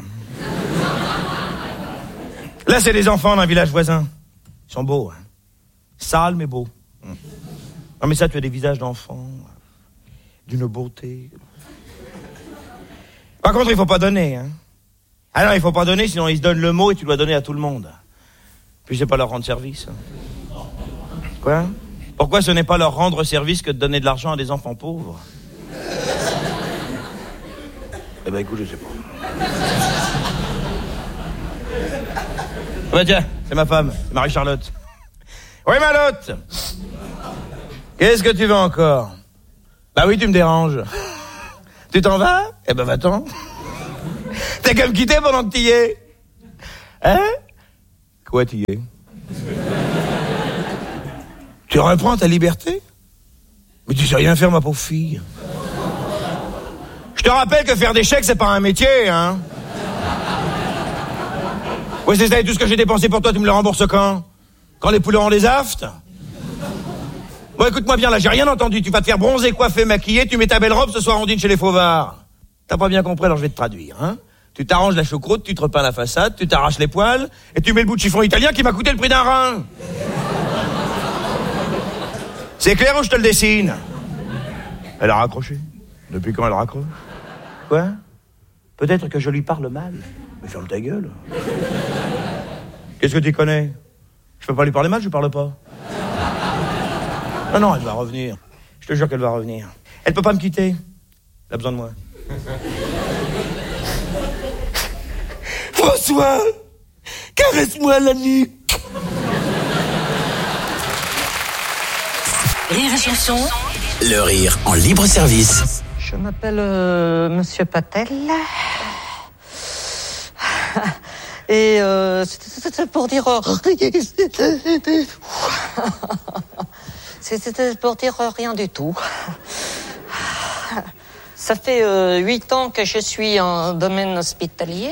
Là, c'est des enfants d'un village voisin. Ils sont beaux, hein. Sales, mais beaux. Non, mais ça, tu as des visages d'enfants. D'une beauté. Par contre, il faut pas donner, hein. Ah non, il faut pas donner, sinon ils se donnent le mot et tu dois donner à tout le monde. Puis c'est pas leur rendre service. Quoi? Pourquoi ce n'est pas leur rendre service que de donner de l'argent à des enfants pauvres? Eh ben écoute, je sais pas. Ah bah tiens, c'est ma femme, c'est Marie-Charlotte. Oui, Malotte. Qu'est-ce que tu veux encore? Bah oui, tu me déranges. Tu t'en vas? Eh ben va-t'en. T'as qu'à me quitter pendant que t'y es. Hein? Quoi, t'y es? Tu reprends ta liberté? Mais tu sais rien faire, ma pauvre fille. Je te rappelle que faire des chèques, c'est pas un métier, hein? Ouais, c'est ça, et tout ce que j'ai dépensé pour toi, tu me le rembourses quand? Quand les poulets ont des aftes? Bon, écoute-moi bien, là, j'ai rien entendu. Tu vas te faire bronzer, coiffer, maquiller, tu mets ta belle robe, ce soir on dîne chez les Fauvards. T'as pas bien compris, alors je vais te traduire, hein? Tu t'arranges la choucroute, tu te repeins la façade, tu t'arraches les poils, et tu mets le bout de chiffon italien qui m'a coûté le prix d'un rein. C'est clair ou je te le dessine? Elle a raccroché. Depuis quand elle raccroche? Quoi? Peut-être que je lui parle mal. Mais ferme ta gueule. Qu'est-ce que tu connais? Je peux pas lui parler mal, je lui parle pas. Non, elle va revenir. Je te jure qu'elle va revenir. Elle peut pas me quitter. Elle a besoin de moi. François, caresse-moi la nuque. Rire et chanson. Le rire en libre service. Je m'appelle Monsieur Patel. Et c'était pour dire... C'était pour dire rien du tout. Ça fait 8 ans que je suis en domaine hospitalier.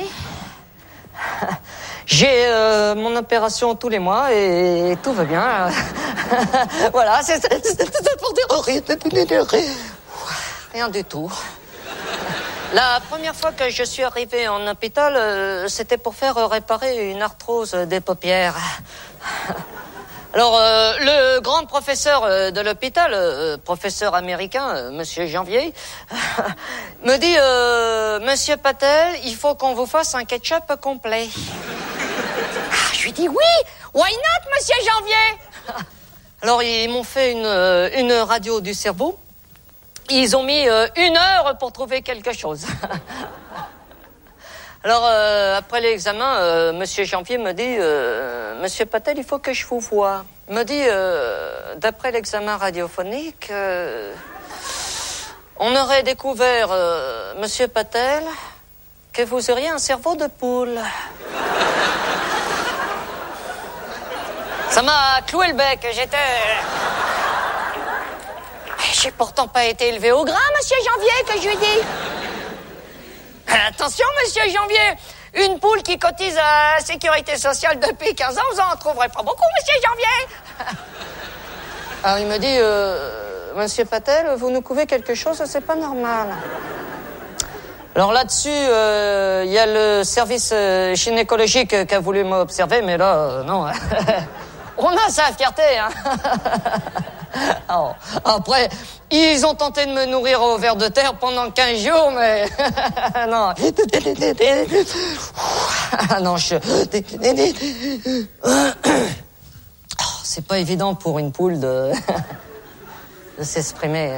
J'ai mon opération tous les mois et tout va bien. Voilà, c'est pour dire rien du tout. La première fois que je suis arrivé en hôpital, c'était pour faire réparer une arthrose des paupières. Alors, le grand professeur de l'hôpital, professeur américain, Monsieur Janvier, me dit, Monsieur Patel, il faut qu'on vous fasse un ketchup complet. Je lui dis, oui, why not, Monsieur Janvier? Alors, ils m'ont fait une radio du cerveau. Ils ont mis 1 heure pour trouver quelque chose. Alors, après l'examen, Monsieur Janvier me dit, Monsieur Patel, il faut que je vous voie. Il me dit, d'après l'examen radiophonique, on aurait découvert, Monsieur Patel, que vous auriez un cerveau de poule. Ça m'a cloué le bec, J'ai pourtant pas été élevé au grain, Monsieur Janvier, que je lui dis. Attention, Monsieur Janvier, une poule qui cotise à la Sécurité sociale depuis 15 ans, vous en trouverez pas beaucoup, Monsieur Janvier. Alors il me dit, Monsieur Patel, vous nous couvez quelque chose, c'est pas normal. Alors là-dessus, il y a le service gynécologique qui a voulu m'observer, mais là, non. On a sa fierté, hein. Alors, après, ils ont tenté de me nourrir au ver de terre pendant 15 jours, mais... non. Non, c'est pas évident pour une poule de s'exprimer.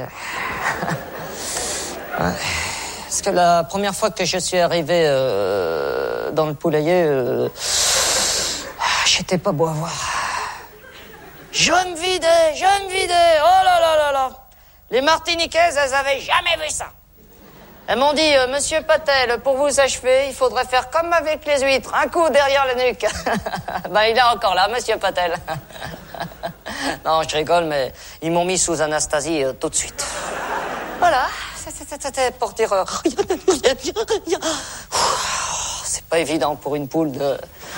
Parce que la première fois que je suis arrivé dans le poulailler, j'étais pas beau à voir. Je me vidais, oh là là là là. Les Martiniquaises, elles avaient jamais vu ça. Elles m'ont dit, Monsieur Patel, pour vous achever, il faudrait faire comme avec les huîtres, un coup derrière la nuque. Ben, il est encore là, Monsieur Patel. Non, je rigole, mais ils m'ont mis sous Anastasie tout de suite. Voilà, c'était pour dire... C'est pas évident pour une poule de...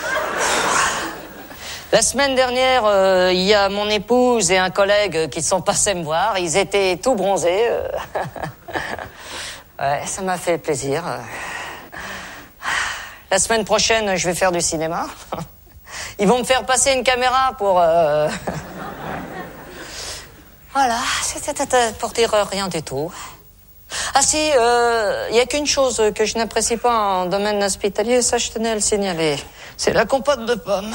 La semaine dernière, il y a mon épouse et un collègue qui sont passés me voir. Ils étaient tout bronzés. Ouais, ça m'a fait plaisir. La semaine prochaine, je vais faire du cinéma. Ils vont me faire passer une caméra pour... Voilà, c'était pour dire rien du tout. Ah si, il y a qu'une chose que je n'apprécie pas en domaine hospitalier, ça je tenais à le signaler. C'est la compote de pommes.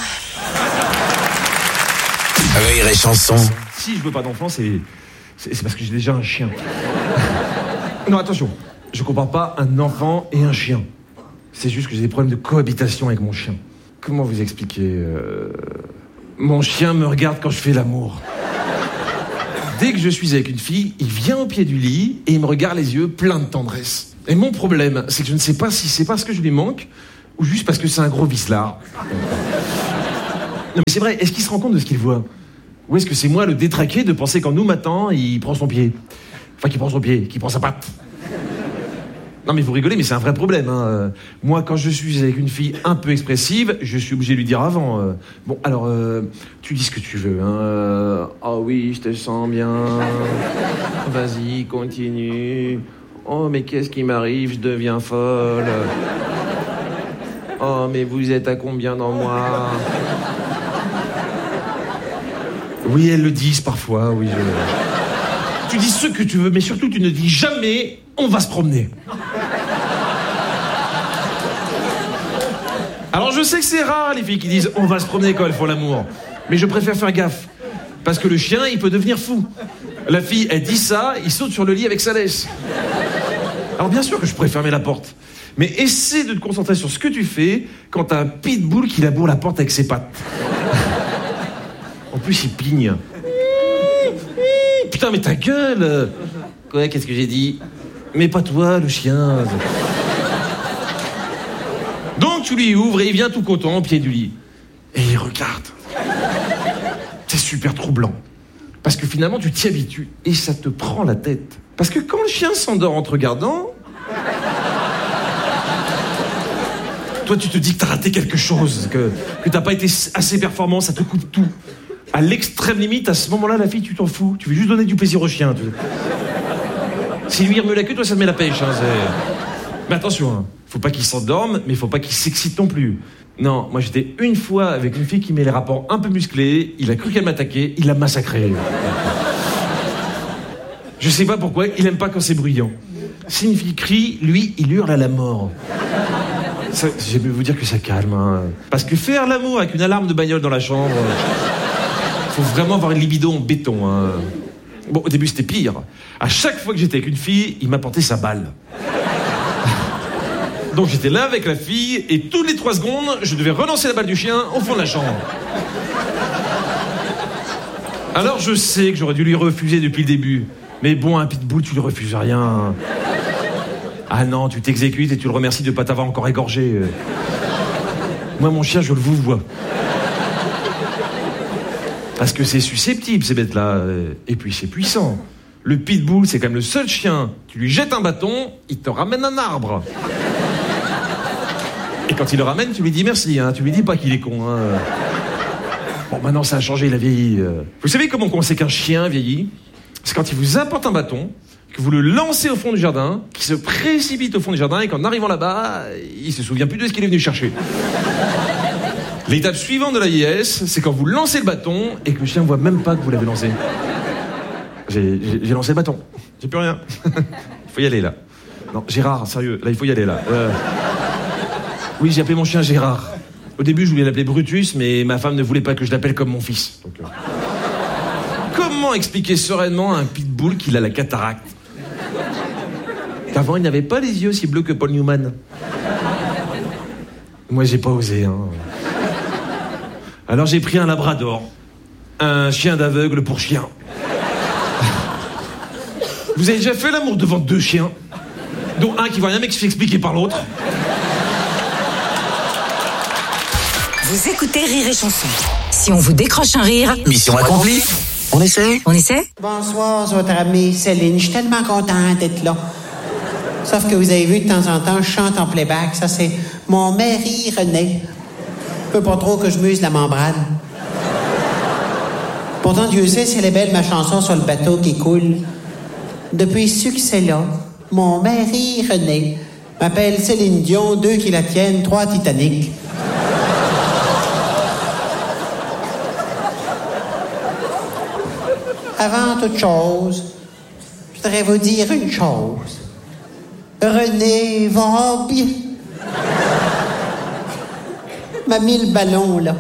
Rire et chanson. Si je veux pas d'enfant, c'est parce que j'ai déjà un chien. Non, attention, je compare pas un enfant et un chien. C'est juste que j'ai des problèmes de cohabitation avec mon chien. Comment vous expliquer Mon chien me regarde quand je fais l'amour. Dès que je suis avec une fille, il vient au pied du lit et il me regarde les yeux pleins de tendresse. Et mon problème, c'est que je ne sais pas si c'est parce que je lui manque ou juste parce que c'est un gros vicelard. Non mais c'est vrai, est-ce qu'il se rend compte de ce qu'il voit? Ou est-ce que c'est moi le détraqué de penser qu'en nous matant, il prend son pied? Enfin, qu'il prend son pied, qu'il prend sa patte. Non mais vous rigolez, mais c'est un vrai problème. Hein. Moi, quand je suis avec une fille un peu expressive, je suis obligé de lui dire avant. Bon, alors, tu dis ce que tu veux. Hein. Oh oui, je te sens bien. Vas-y, continue. Oh, mais qu'est-ce qui m'arrive? Je deviens folle. Oh, mais vous êtes à combien dans moi? Oui, elles le disent parfois, oui. Tu dis ce que tu veux, mais surtout tu ne dis jamais « on va se promener ». Alors je sais que c'est rare les filles qui disent « on va se promener » quand elles font l'amour. Mais je préfère faire gaffe. Parce que le chien, il peut devenir fou. La fille, elle dit ça, il saute sur le lit avec sa laisse. Alors bien sûr que je pourrais fermer la porte. Mais essaie de te concentrer sur ce que tu fais quand t'as un pitbull qui laboure la porte avec ses pattes. En plus, il pigne. Putain, mais ta gueule! Quoi, qu'est-ce que j'ai dit? Mais pas toi, le chien. Donc, tu lui ouvres et il vient tout content au pied du lit. Et il regarde. C'est super troublant. Parce que finalement, tu t'y habitues et ça te prend la tête. Parce que quand le chien s'endort en te regardant, toi, tu te dis que t'as raté quelque chose, que t'as pas été assez performant, ça te coupe tout. À l'extrême limite, à ce moment-là, la fille, tu t'en fous. Tu veux juste donner du plaisir au chien. Si lui remet la queue, toi, ça te met la pêche. Hein, mais attention, hein, faut pas qu'il s'endorme, mais faut pas qu'il s'excite non plus. Non, moi, j'étais une fois avec une fille qui met les rapports un peu musclés. Il a cru qu'elle m'attaquait, il l'a massacrée. Je sais pas pourquoi, il aime pas quand c'est bruyant. Si une fille crie, lui, il hurle à la mort. Ça, je vais vous dire que ça calme. Hein. Parce que faire l'amour avec une alarme de bagnole dans la chambre... faut vraiment avoir une libido en béton. Hein. Bon, au début, c'était pire. À chaque fois que j'étais avec une fille, il m'apportait sa balle. Donc j'étais là avec la fille, et toutes les 3 secondes, je devais relancer la balle du chien au fond de la chambre. Alors je sais que j'aurais dû lui refuser depuis le début. Mais bon, un pitbull, tu lui refuses rien. Ah non, tu t'exécutes et tu le remercies de ne pas t'avoir encore égorgé. Moi, mon chien, je le vois. Parce que c'est susceptible, ces bêtes-là. Et puis, c'est puissant. Le pitbull, c'est quand même le seul chien. Tu lui jettes un bâton, il te ramène un arbre. Et quand il le ramène, tu lui dis merci. Hein. Tu lui dis pas qu'il est con. Hein. Bon, maintenant, ça a changé, il a vieilli. Vous savez comment on sait qu'un chien vieillit? C'est quand il vous apporte un bâton, que vous le lancez au fond du jardin, qu'il se précipite au fond du jardin, et qu'en arrivant là-bas, il se souvient plus de ce qu'il est venu chercher. L'étape suivante de la vieillesse, c'est quand vous lancez le bâton et que le chien voit même pas que vous l'avez lancé. J'ai lancé le bâton. J'ai plus rien. Il faut y aller, là. Non, Gérard, sérieux, là, il faut y aller, là. Oui, j'ai appelé mon chien Gérard. Au début, je voulais l'appeler Brutus, mais ma femme ne voulait pas que je l'appelle comme mon fils. Donc, comment expliquer sereinement à un pitbull qu'il a la cataracte? Qu'avant, il n'avait pas les yeux si bleus que Paul Newman. Moi, j'ai pas osé, hein. Alors j'ai pris un labrador, un chien d'aveugle pour chien. Vous avez déjà fait l'amour devant 2 chiens, dont un qui va rien m'expliquer par l'autre? Vous écoutez Rire et Chanson. Si on vous décroche un rire... Mission accomplie. On essaie? On essaie? Bonsoir, votre amie Céline. Je suis tellement contente d'être là. Sauf que vous avez vu, de temps en temps, je chante en playback. Ça, c'est mon mari René. Je peux pas trop que je muse la membrane. Pourtant, Dieu sait si elle est belle, ma chanson sur le bateau qui coule. Depuis ce succès-là, mon mari René m'appelle Céline Dion, 2 qui la tiennent, 3 Titanic. Avant toute chose, je voudrais vous dire une chose. René va bien. M'a mis le ballon, là.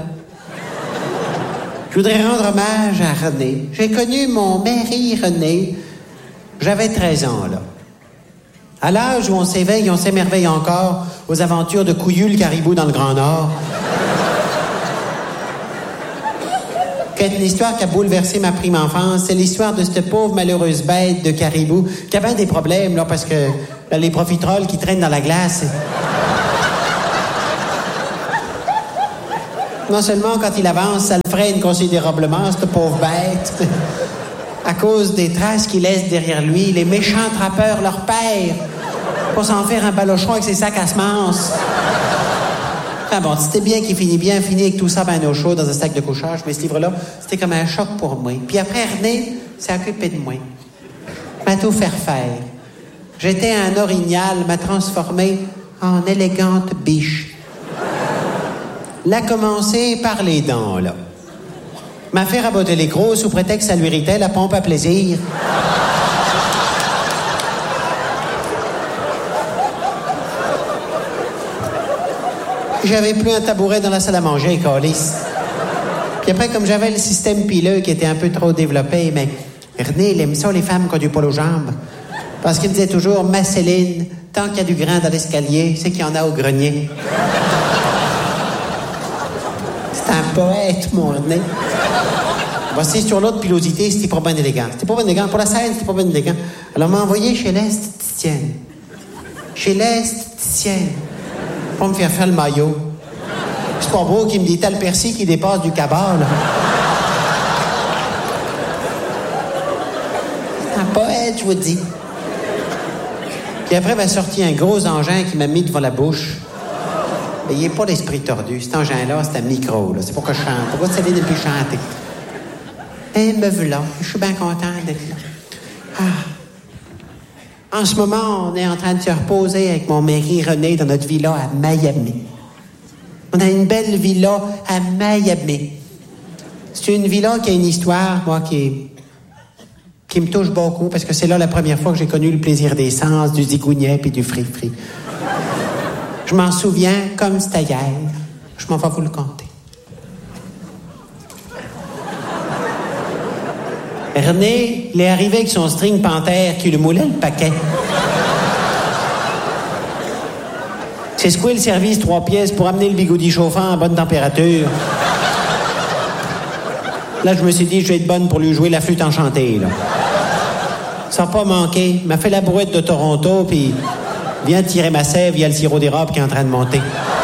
Je voudrais rendre hommage à René. J'ai connu mon mari René. J'avais 13 ans, là. À l'âge où on s'éveille, on s'émerveille encore aux aventures de Couillu le caribou dans le Grand Nord. Quelle histoire qui a bouleversé ma prime enfance, c'est l'histoire de cette pauvre malheureuse bête de caribou qui a bien des problèmes, là, parce que là, les profiteroles qui traînent dans la glace... Non seulement quand il avance, ça le freine considérablement, cette pauvre bête. À cause des traces qu'il laisse derrière lui, les méchants trappeurs leur pèrent pour s'en faire un balochon avec ses sacs à semences. Ah bon, c'était bien qu'il finit bien, fini avec tout ça ben au chaud dans un sac de couchage, mais ce livre-là, c'était comme un choc pour moi. Puis après, René s'est occupé de moi. M'a tout faire faire. J'étais un orignal, m'a transformé en élégante biche. L'a commencé par les dents, là. M'a fait raboter les crocs sous prétexte que ça lui irritait la pompe à plaisir. J'avais plus un tabouret dans la salle à manger, câlisse. Puis après, comme j'avais le système pileux qui était un peu trop développé, mais René, il aime ça, les femmes qui ont du poil aux jambes. Parce qu'il disait toujours, ma Céline, tant qu'il y a du grain dans l'escalier, c'est qu'il y en a au grenier. C'est un poète, mon René. Voici sur l'autre pilosité, c'était pas bien élégant. C'était pas bien élégant. Pour la scène, c'était pas bien élégant. Alors, m'a envoyé chez l'esthéticienne. Chez l'esthéticienne. Pour me faire le maillot. C'est pas beau qu'il me dit t'as le persil qui dépasse du cabas, là. C'est un poète, je vous dis. Puis après, m'a sorti un gros engin qui m'a mis devant la bouche. Mais il n'est pas l'esprit tordu. Cet engin-là, c'est un micro, là. C'est pour que je chante. Pourquoi tu savais depuis chanter? Et me voilà. Je suis bien contente d'être là. Ah. En ce moment, on est en train de se reposer avec mon mari René dans notre villa à Miami. On a une belle villa à Miami. C'est une villa qui a une histoire, moi, qui me touche beaucoup, parce que c'est là la première fois que j'ai connu le plaisir des sens, du zigouniet et du fri-fri. Je m'en souviens comme c'était hier. Je m'en vais vous le conter. René, il est arrivé avec son string panthère qui lui moulait le paquet. C'est secoué le service 3 pièces pour amener le bigoudi chauffant à bonne température. Là, je me suis dit, je vais être bonne pour lui jouer la flûte enchantée, là. Ça n'a pas manqué. Il m'a fait la brouette de Toronto, puis vient tirer ma sève, il y a le sirop d'érable qui est en train de monter.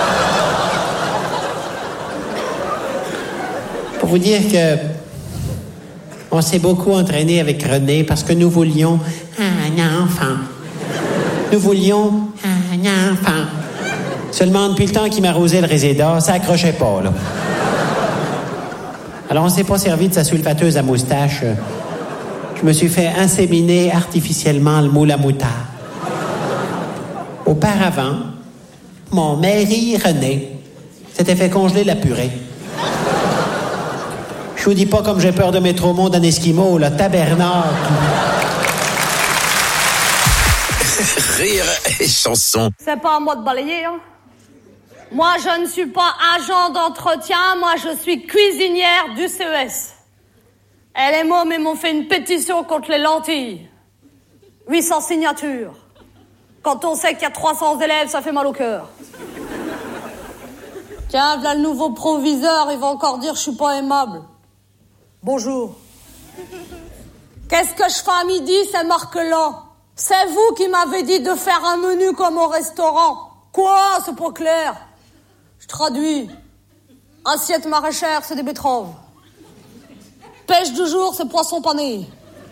Pour vous dire que on s'est beaucoup entraîné avec René parce que nous voulions un enfant. Nous voulions un enfant. Seulement, depuis le temps qu'il m'arrosait le réséda, ça accrochait pas, là. Alors, on s'est pas servi de sa sulfateuse à moustache. Je me suis fait inséminer artificiellement le moule à moutarde. Auparavant, mon mari René s'était fait congeler la purée. Je vous dis pas comme j'ai peur de mettre au monde un Esquimau, le tabernacle. Rire et chanson. C'est pas à moi de balayer, hein. Moi, je ne suis pas agent d'entretien, moi, je suis cuisinière du CES. Et les mômes, ils m'ont fait une pétition contre les lentilles. 800 signatures. Quand on sait qu'il y a 300 élèves, ça fait mal au cœur. Tiens, voilà le nouveau proviseur, il va encore dire je suis pas aimable. Bonjour. Qu'est-ce que je fais à midi, c'est marquelant. C'est vous qui m'avez dit de faire un menu comme au restaurant. Quoi, c'est pas clair. Je traduis. Assiette maraîchère, c'est des betteraves. Pêche du jour, c'est poisson pané.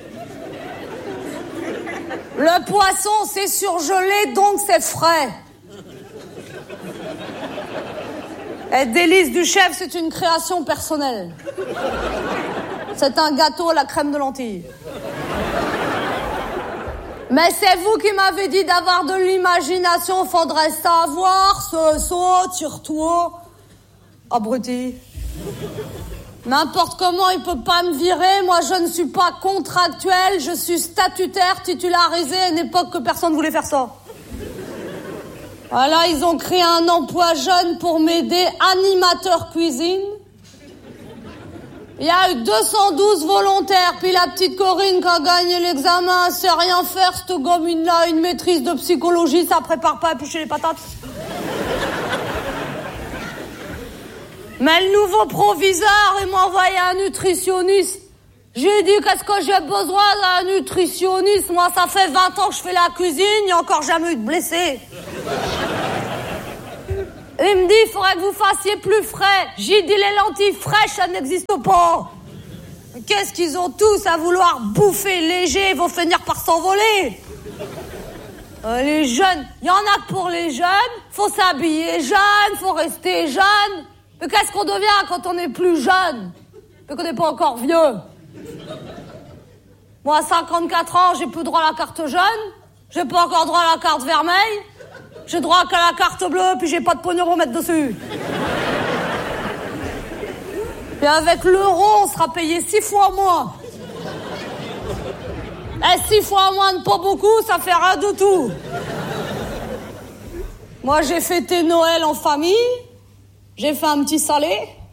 Le poisson, c'est surgelé, donc c'est frais. Et délice du chef, c'est une création personnelle. C'est un gâteau à la crème de lentilles. Mais c'est vous qui m'avez dit d'avoir de l'imagination, faudrait savoir, ce saut, tire-toi. Abruti. N'importe comment, il peut pas me virer. Moi, je ne suis pas contractuel, je suis statutaire, titularisé à une époque que personne voulait faire ça. Voilà, ils ont créé un emploi jeune pour m'aider, animateur cuisine. Il y a eu 212 volontaires, puis la petite Corinne qui a gagné l'examen, elle sait rien faire, cette gamine-là, une maîtrise de psychologie, ça prépare pas à éplucher les patates. Mais le nouveau proviseur, il m'a envoyé un nutritionniste. J'ai dit, qu'est-ce que j'ai besoin d'un nutritionniste? Moi, ça fait 20 ans que je fais la cuisine, il n'y a encore jamais eu de blessé. Il me dit, il faudrait que vous fassiez plus frais. J'ai dit, les lentilles fraîches, ça n'existe pas. Mais qu'est-ce qu'ils ont tous à vouloir bouffer léger, ils vont finir par s'envoler. Les jeunes, il y en a que pour les jeunes, faut s'habiller jeune, faut rester jeune. Mais qu'est-ce qu'on devient quand on est plus jeune, mais qu'on n'est pas encore vieux? Moi, à 54 ans, j'ai plus droit à la carte jeune, j'ai pas encore droit à la carte vermeille, j'ai droit qu'à la carte bleue, puis j'ai pas de pognon pour mettre dessus. Et avec l'euro, on sera payé 6 fois moins. Et 6 fois moins de pas beaucoup, ça fait rien du tout. Moi, j'ai fêté Noël en famille, j'ai fait un petit salé.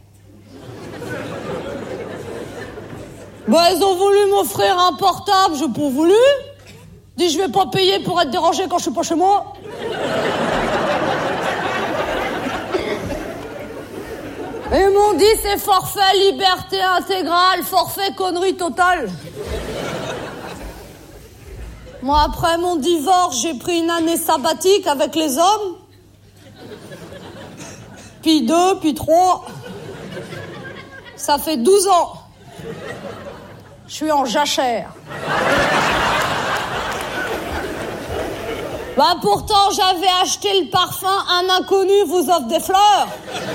Ils ont voulu m'offrir un portable, j'ai pas voulu. Dis, je vais pas payer pour être dérangé quand je suis pas chez moi. Ils m'ont dit, c'est forfait liberté intégrale, forfait connerie totale. Moi, après mon divorce, j'ai pris une année sabbatique avec les hommes. Puis 2, puis 3. Ça fait 12 ans. Je suis en jachère. Pourtant, j'avais acheté le parfum Un inconnu vous offre des fleurs.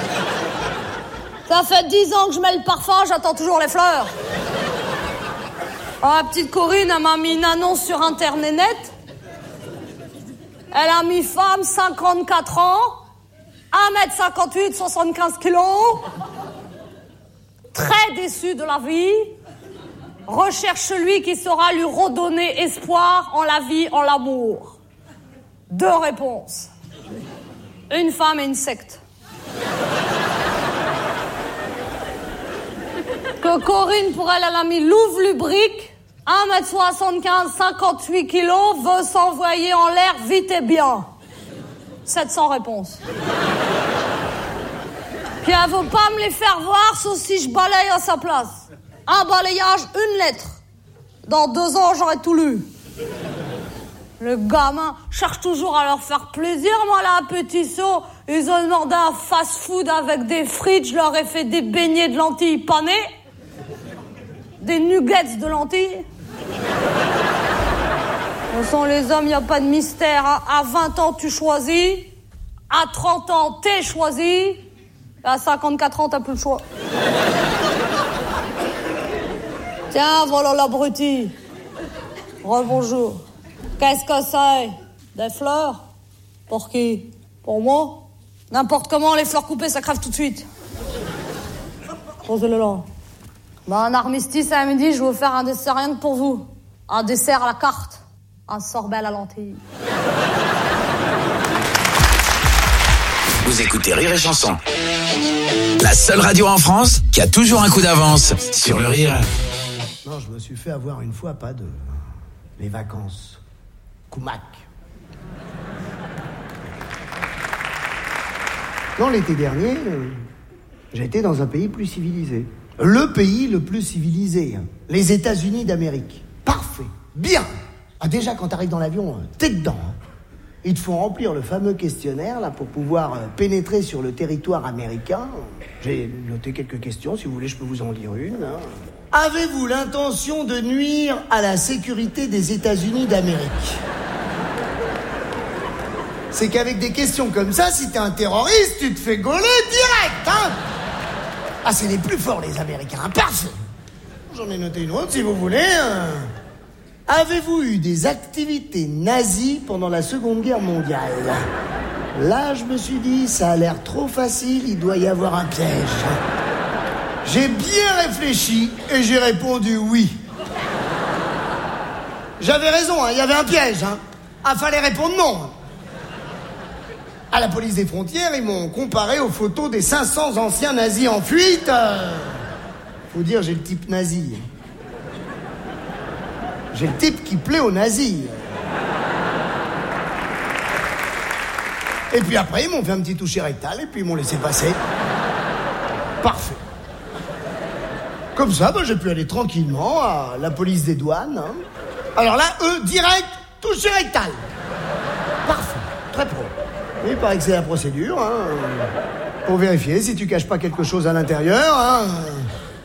Ça fait 10 ans que je mets le parfum, j'attends toujours les fleurs. La petite Corinne, elle m'a mis une annonce sur Internet. Elle a mis femme, 54 ans, 1m58, 75 kilos, très déçue de la vie, recherche celui qui saura lui redonner espoir en la vie, en l'amour. 2 réponses. Une femme et une secte. Que Corinne, pour elle a mis Louvre Lubrique, 1m75, 58 kilos, veut s'envoyer en l'air vite et bien. 700 réponses. Puis elle veut pas me les faire voir, sauf si je balaye à sa place. Un balayage, 1 lettre. Dans 2 ans, j'aurai tout lu. Le gamin cherche toujours à leur faire plaisir. Moi, là, à Petit Saut, ils ont demandé un fast-food avec des frites. Je leur ai fait des beignets de lentilles panées. Des nuggets de lentilles. Ce sont les hommes, il n'y a pas de mystère. À 20 ans, tu choisis. À 30 ans, t'es choisi. Et à 54 ans, t'as plus le choix. Tiens, voilà l'abruti. Rebonjour. Qu'est-ce que c'est? Des fleurs? Pour qui? Pour moi? N'importe comment, les fleurs coupées, ça crève tout de suite. Posez-le là. Un armistice à midi, je vais vous faire un dessert rien que pour vous. Un dessert à la carte. Un sorbet à la lentille. Vous écoutez Rire et Chanson. La seule radio en France qui a toujours un coup d'avance sur le rire. Non, je me suis fait avoir une fois, pas de... Les vacances. Koumak. Non, l'été dernier, j'ai été dans un pays plus civilisé. Le pays le plus civilisé. Les États-Unis d'Amérique. Parfait. Bien. Déjà, quand t'arrives dans l'avion, t'es dedans. Ils te font remplir le fameux questionnaire là pour pouvoir pénétrer sur le territoire américain. J'ai noté quelques questions, si vous voulez, je peux vous en lire une. Avez-vous l'intention de nuire à la sécurité des États-Unis d'Amérique? C'est qu'avec des questions comme ça, si t'es un terroriste, tu te fais gauler direct, hein? Ah, c'est les plus forts, les Américains. Parfait. J'en ai noté une autre, si vous voulez. Avez-vous eu des activités nazies pendant la Seconde Guerre mondiale? Là, je me suis dit, ça a l'air trop facile, il doit y avoir un piège. J'ai bien réfléchi et j'ai répondu oui. J'avais raison, il y avait un piège. Fallait répondre non. À la police des frontières, ils m'ont comparé aux photos des 500 anciens nazis en fuite. Faut dire, j'ai le type nazi. J'ai le type qui plaît aux nazis. Et puis après, ils m'ont fait un petit toucher rectal et puis ils m'ont laissé passer. Parfait. Comme ça, j'ai pu aller tranquillement à la police des douanes. Alors là, eux, direct, toucher rectal. Parfait, très pro. Il paraît que c'est la procédure, hein. Pour vérifier si tu caches pas quelque chose à l'intérieur, hein.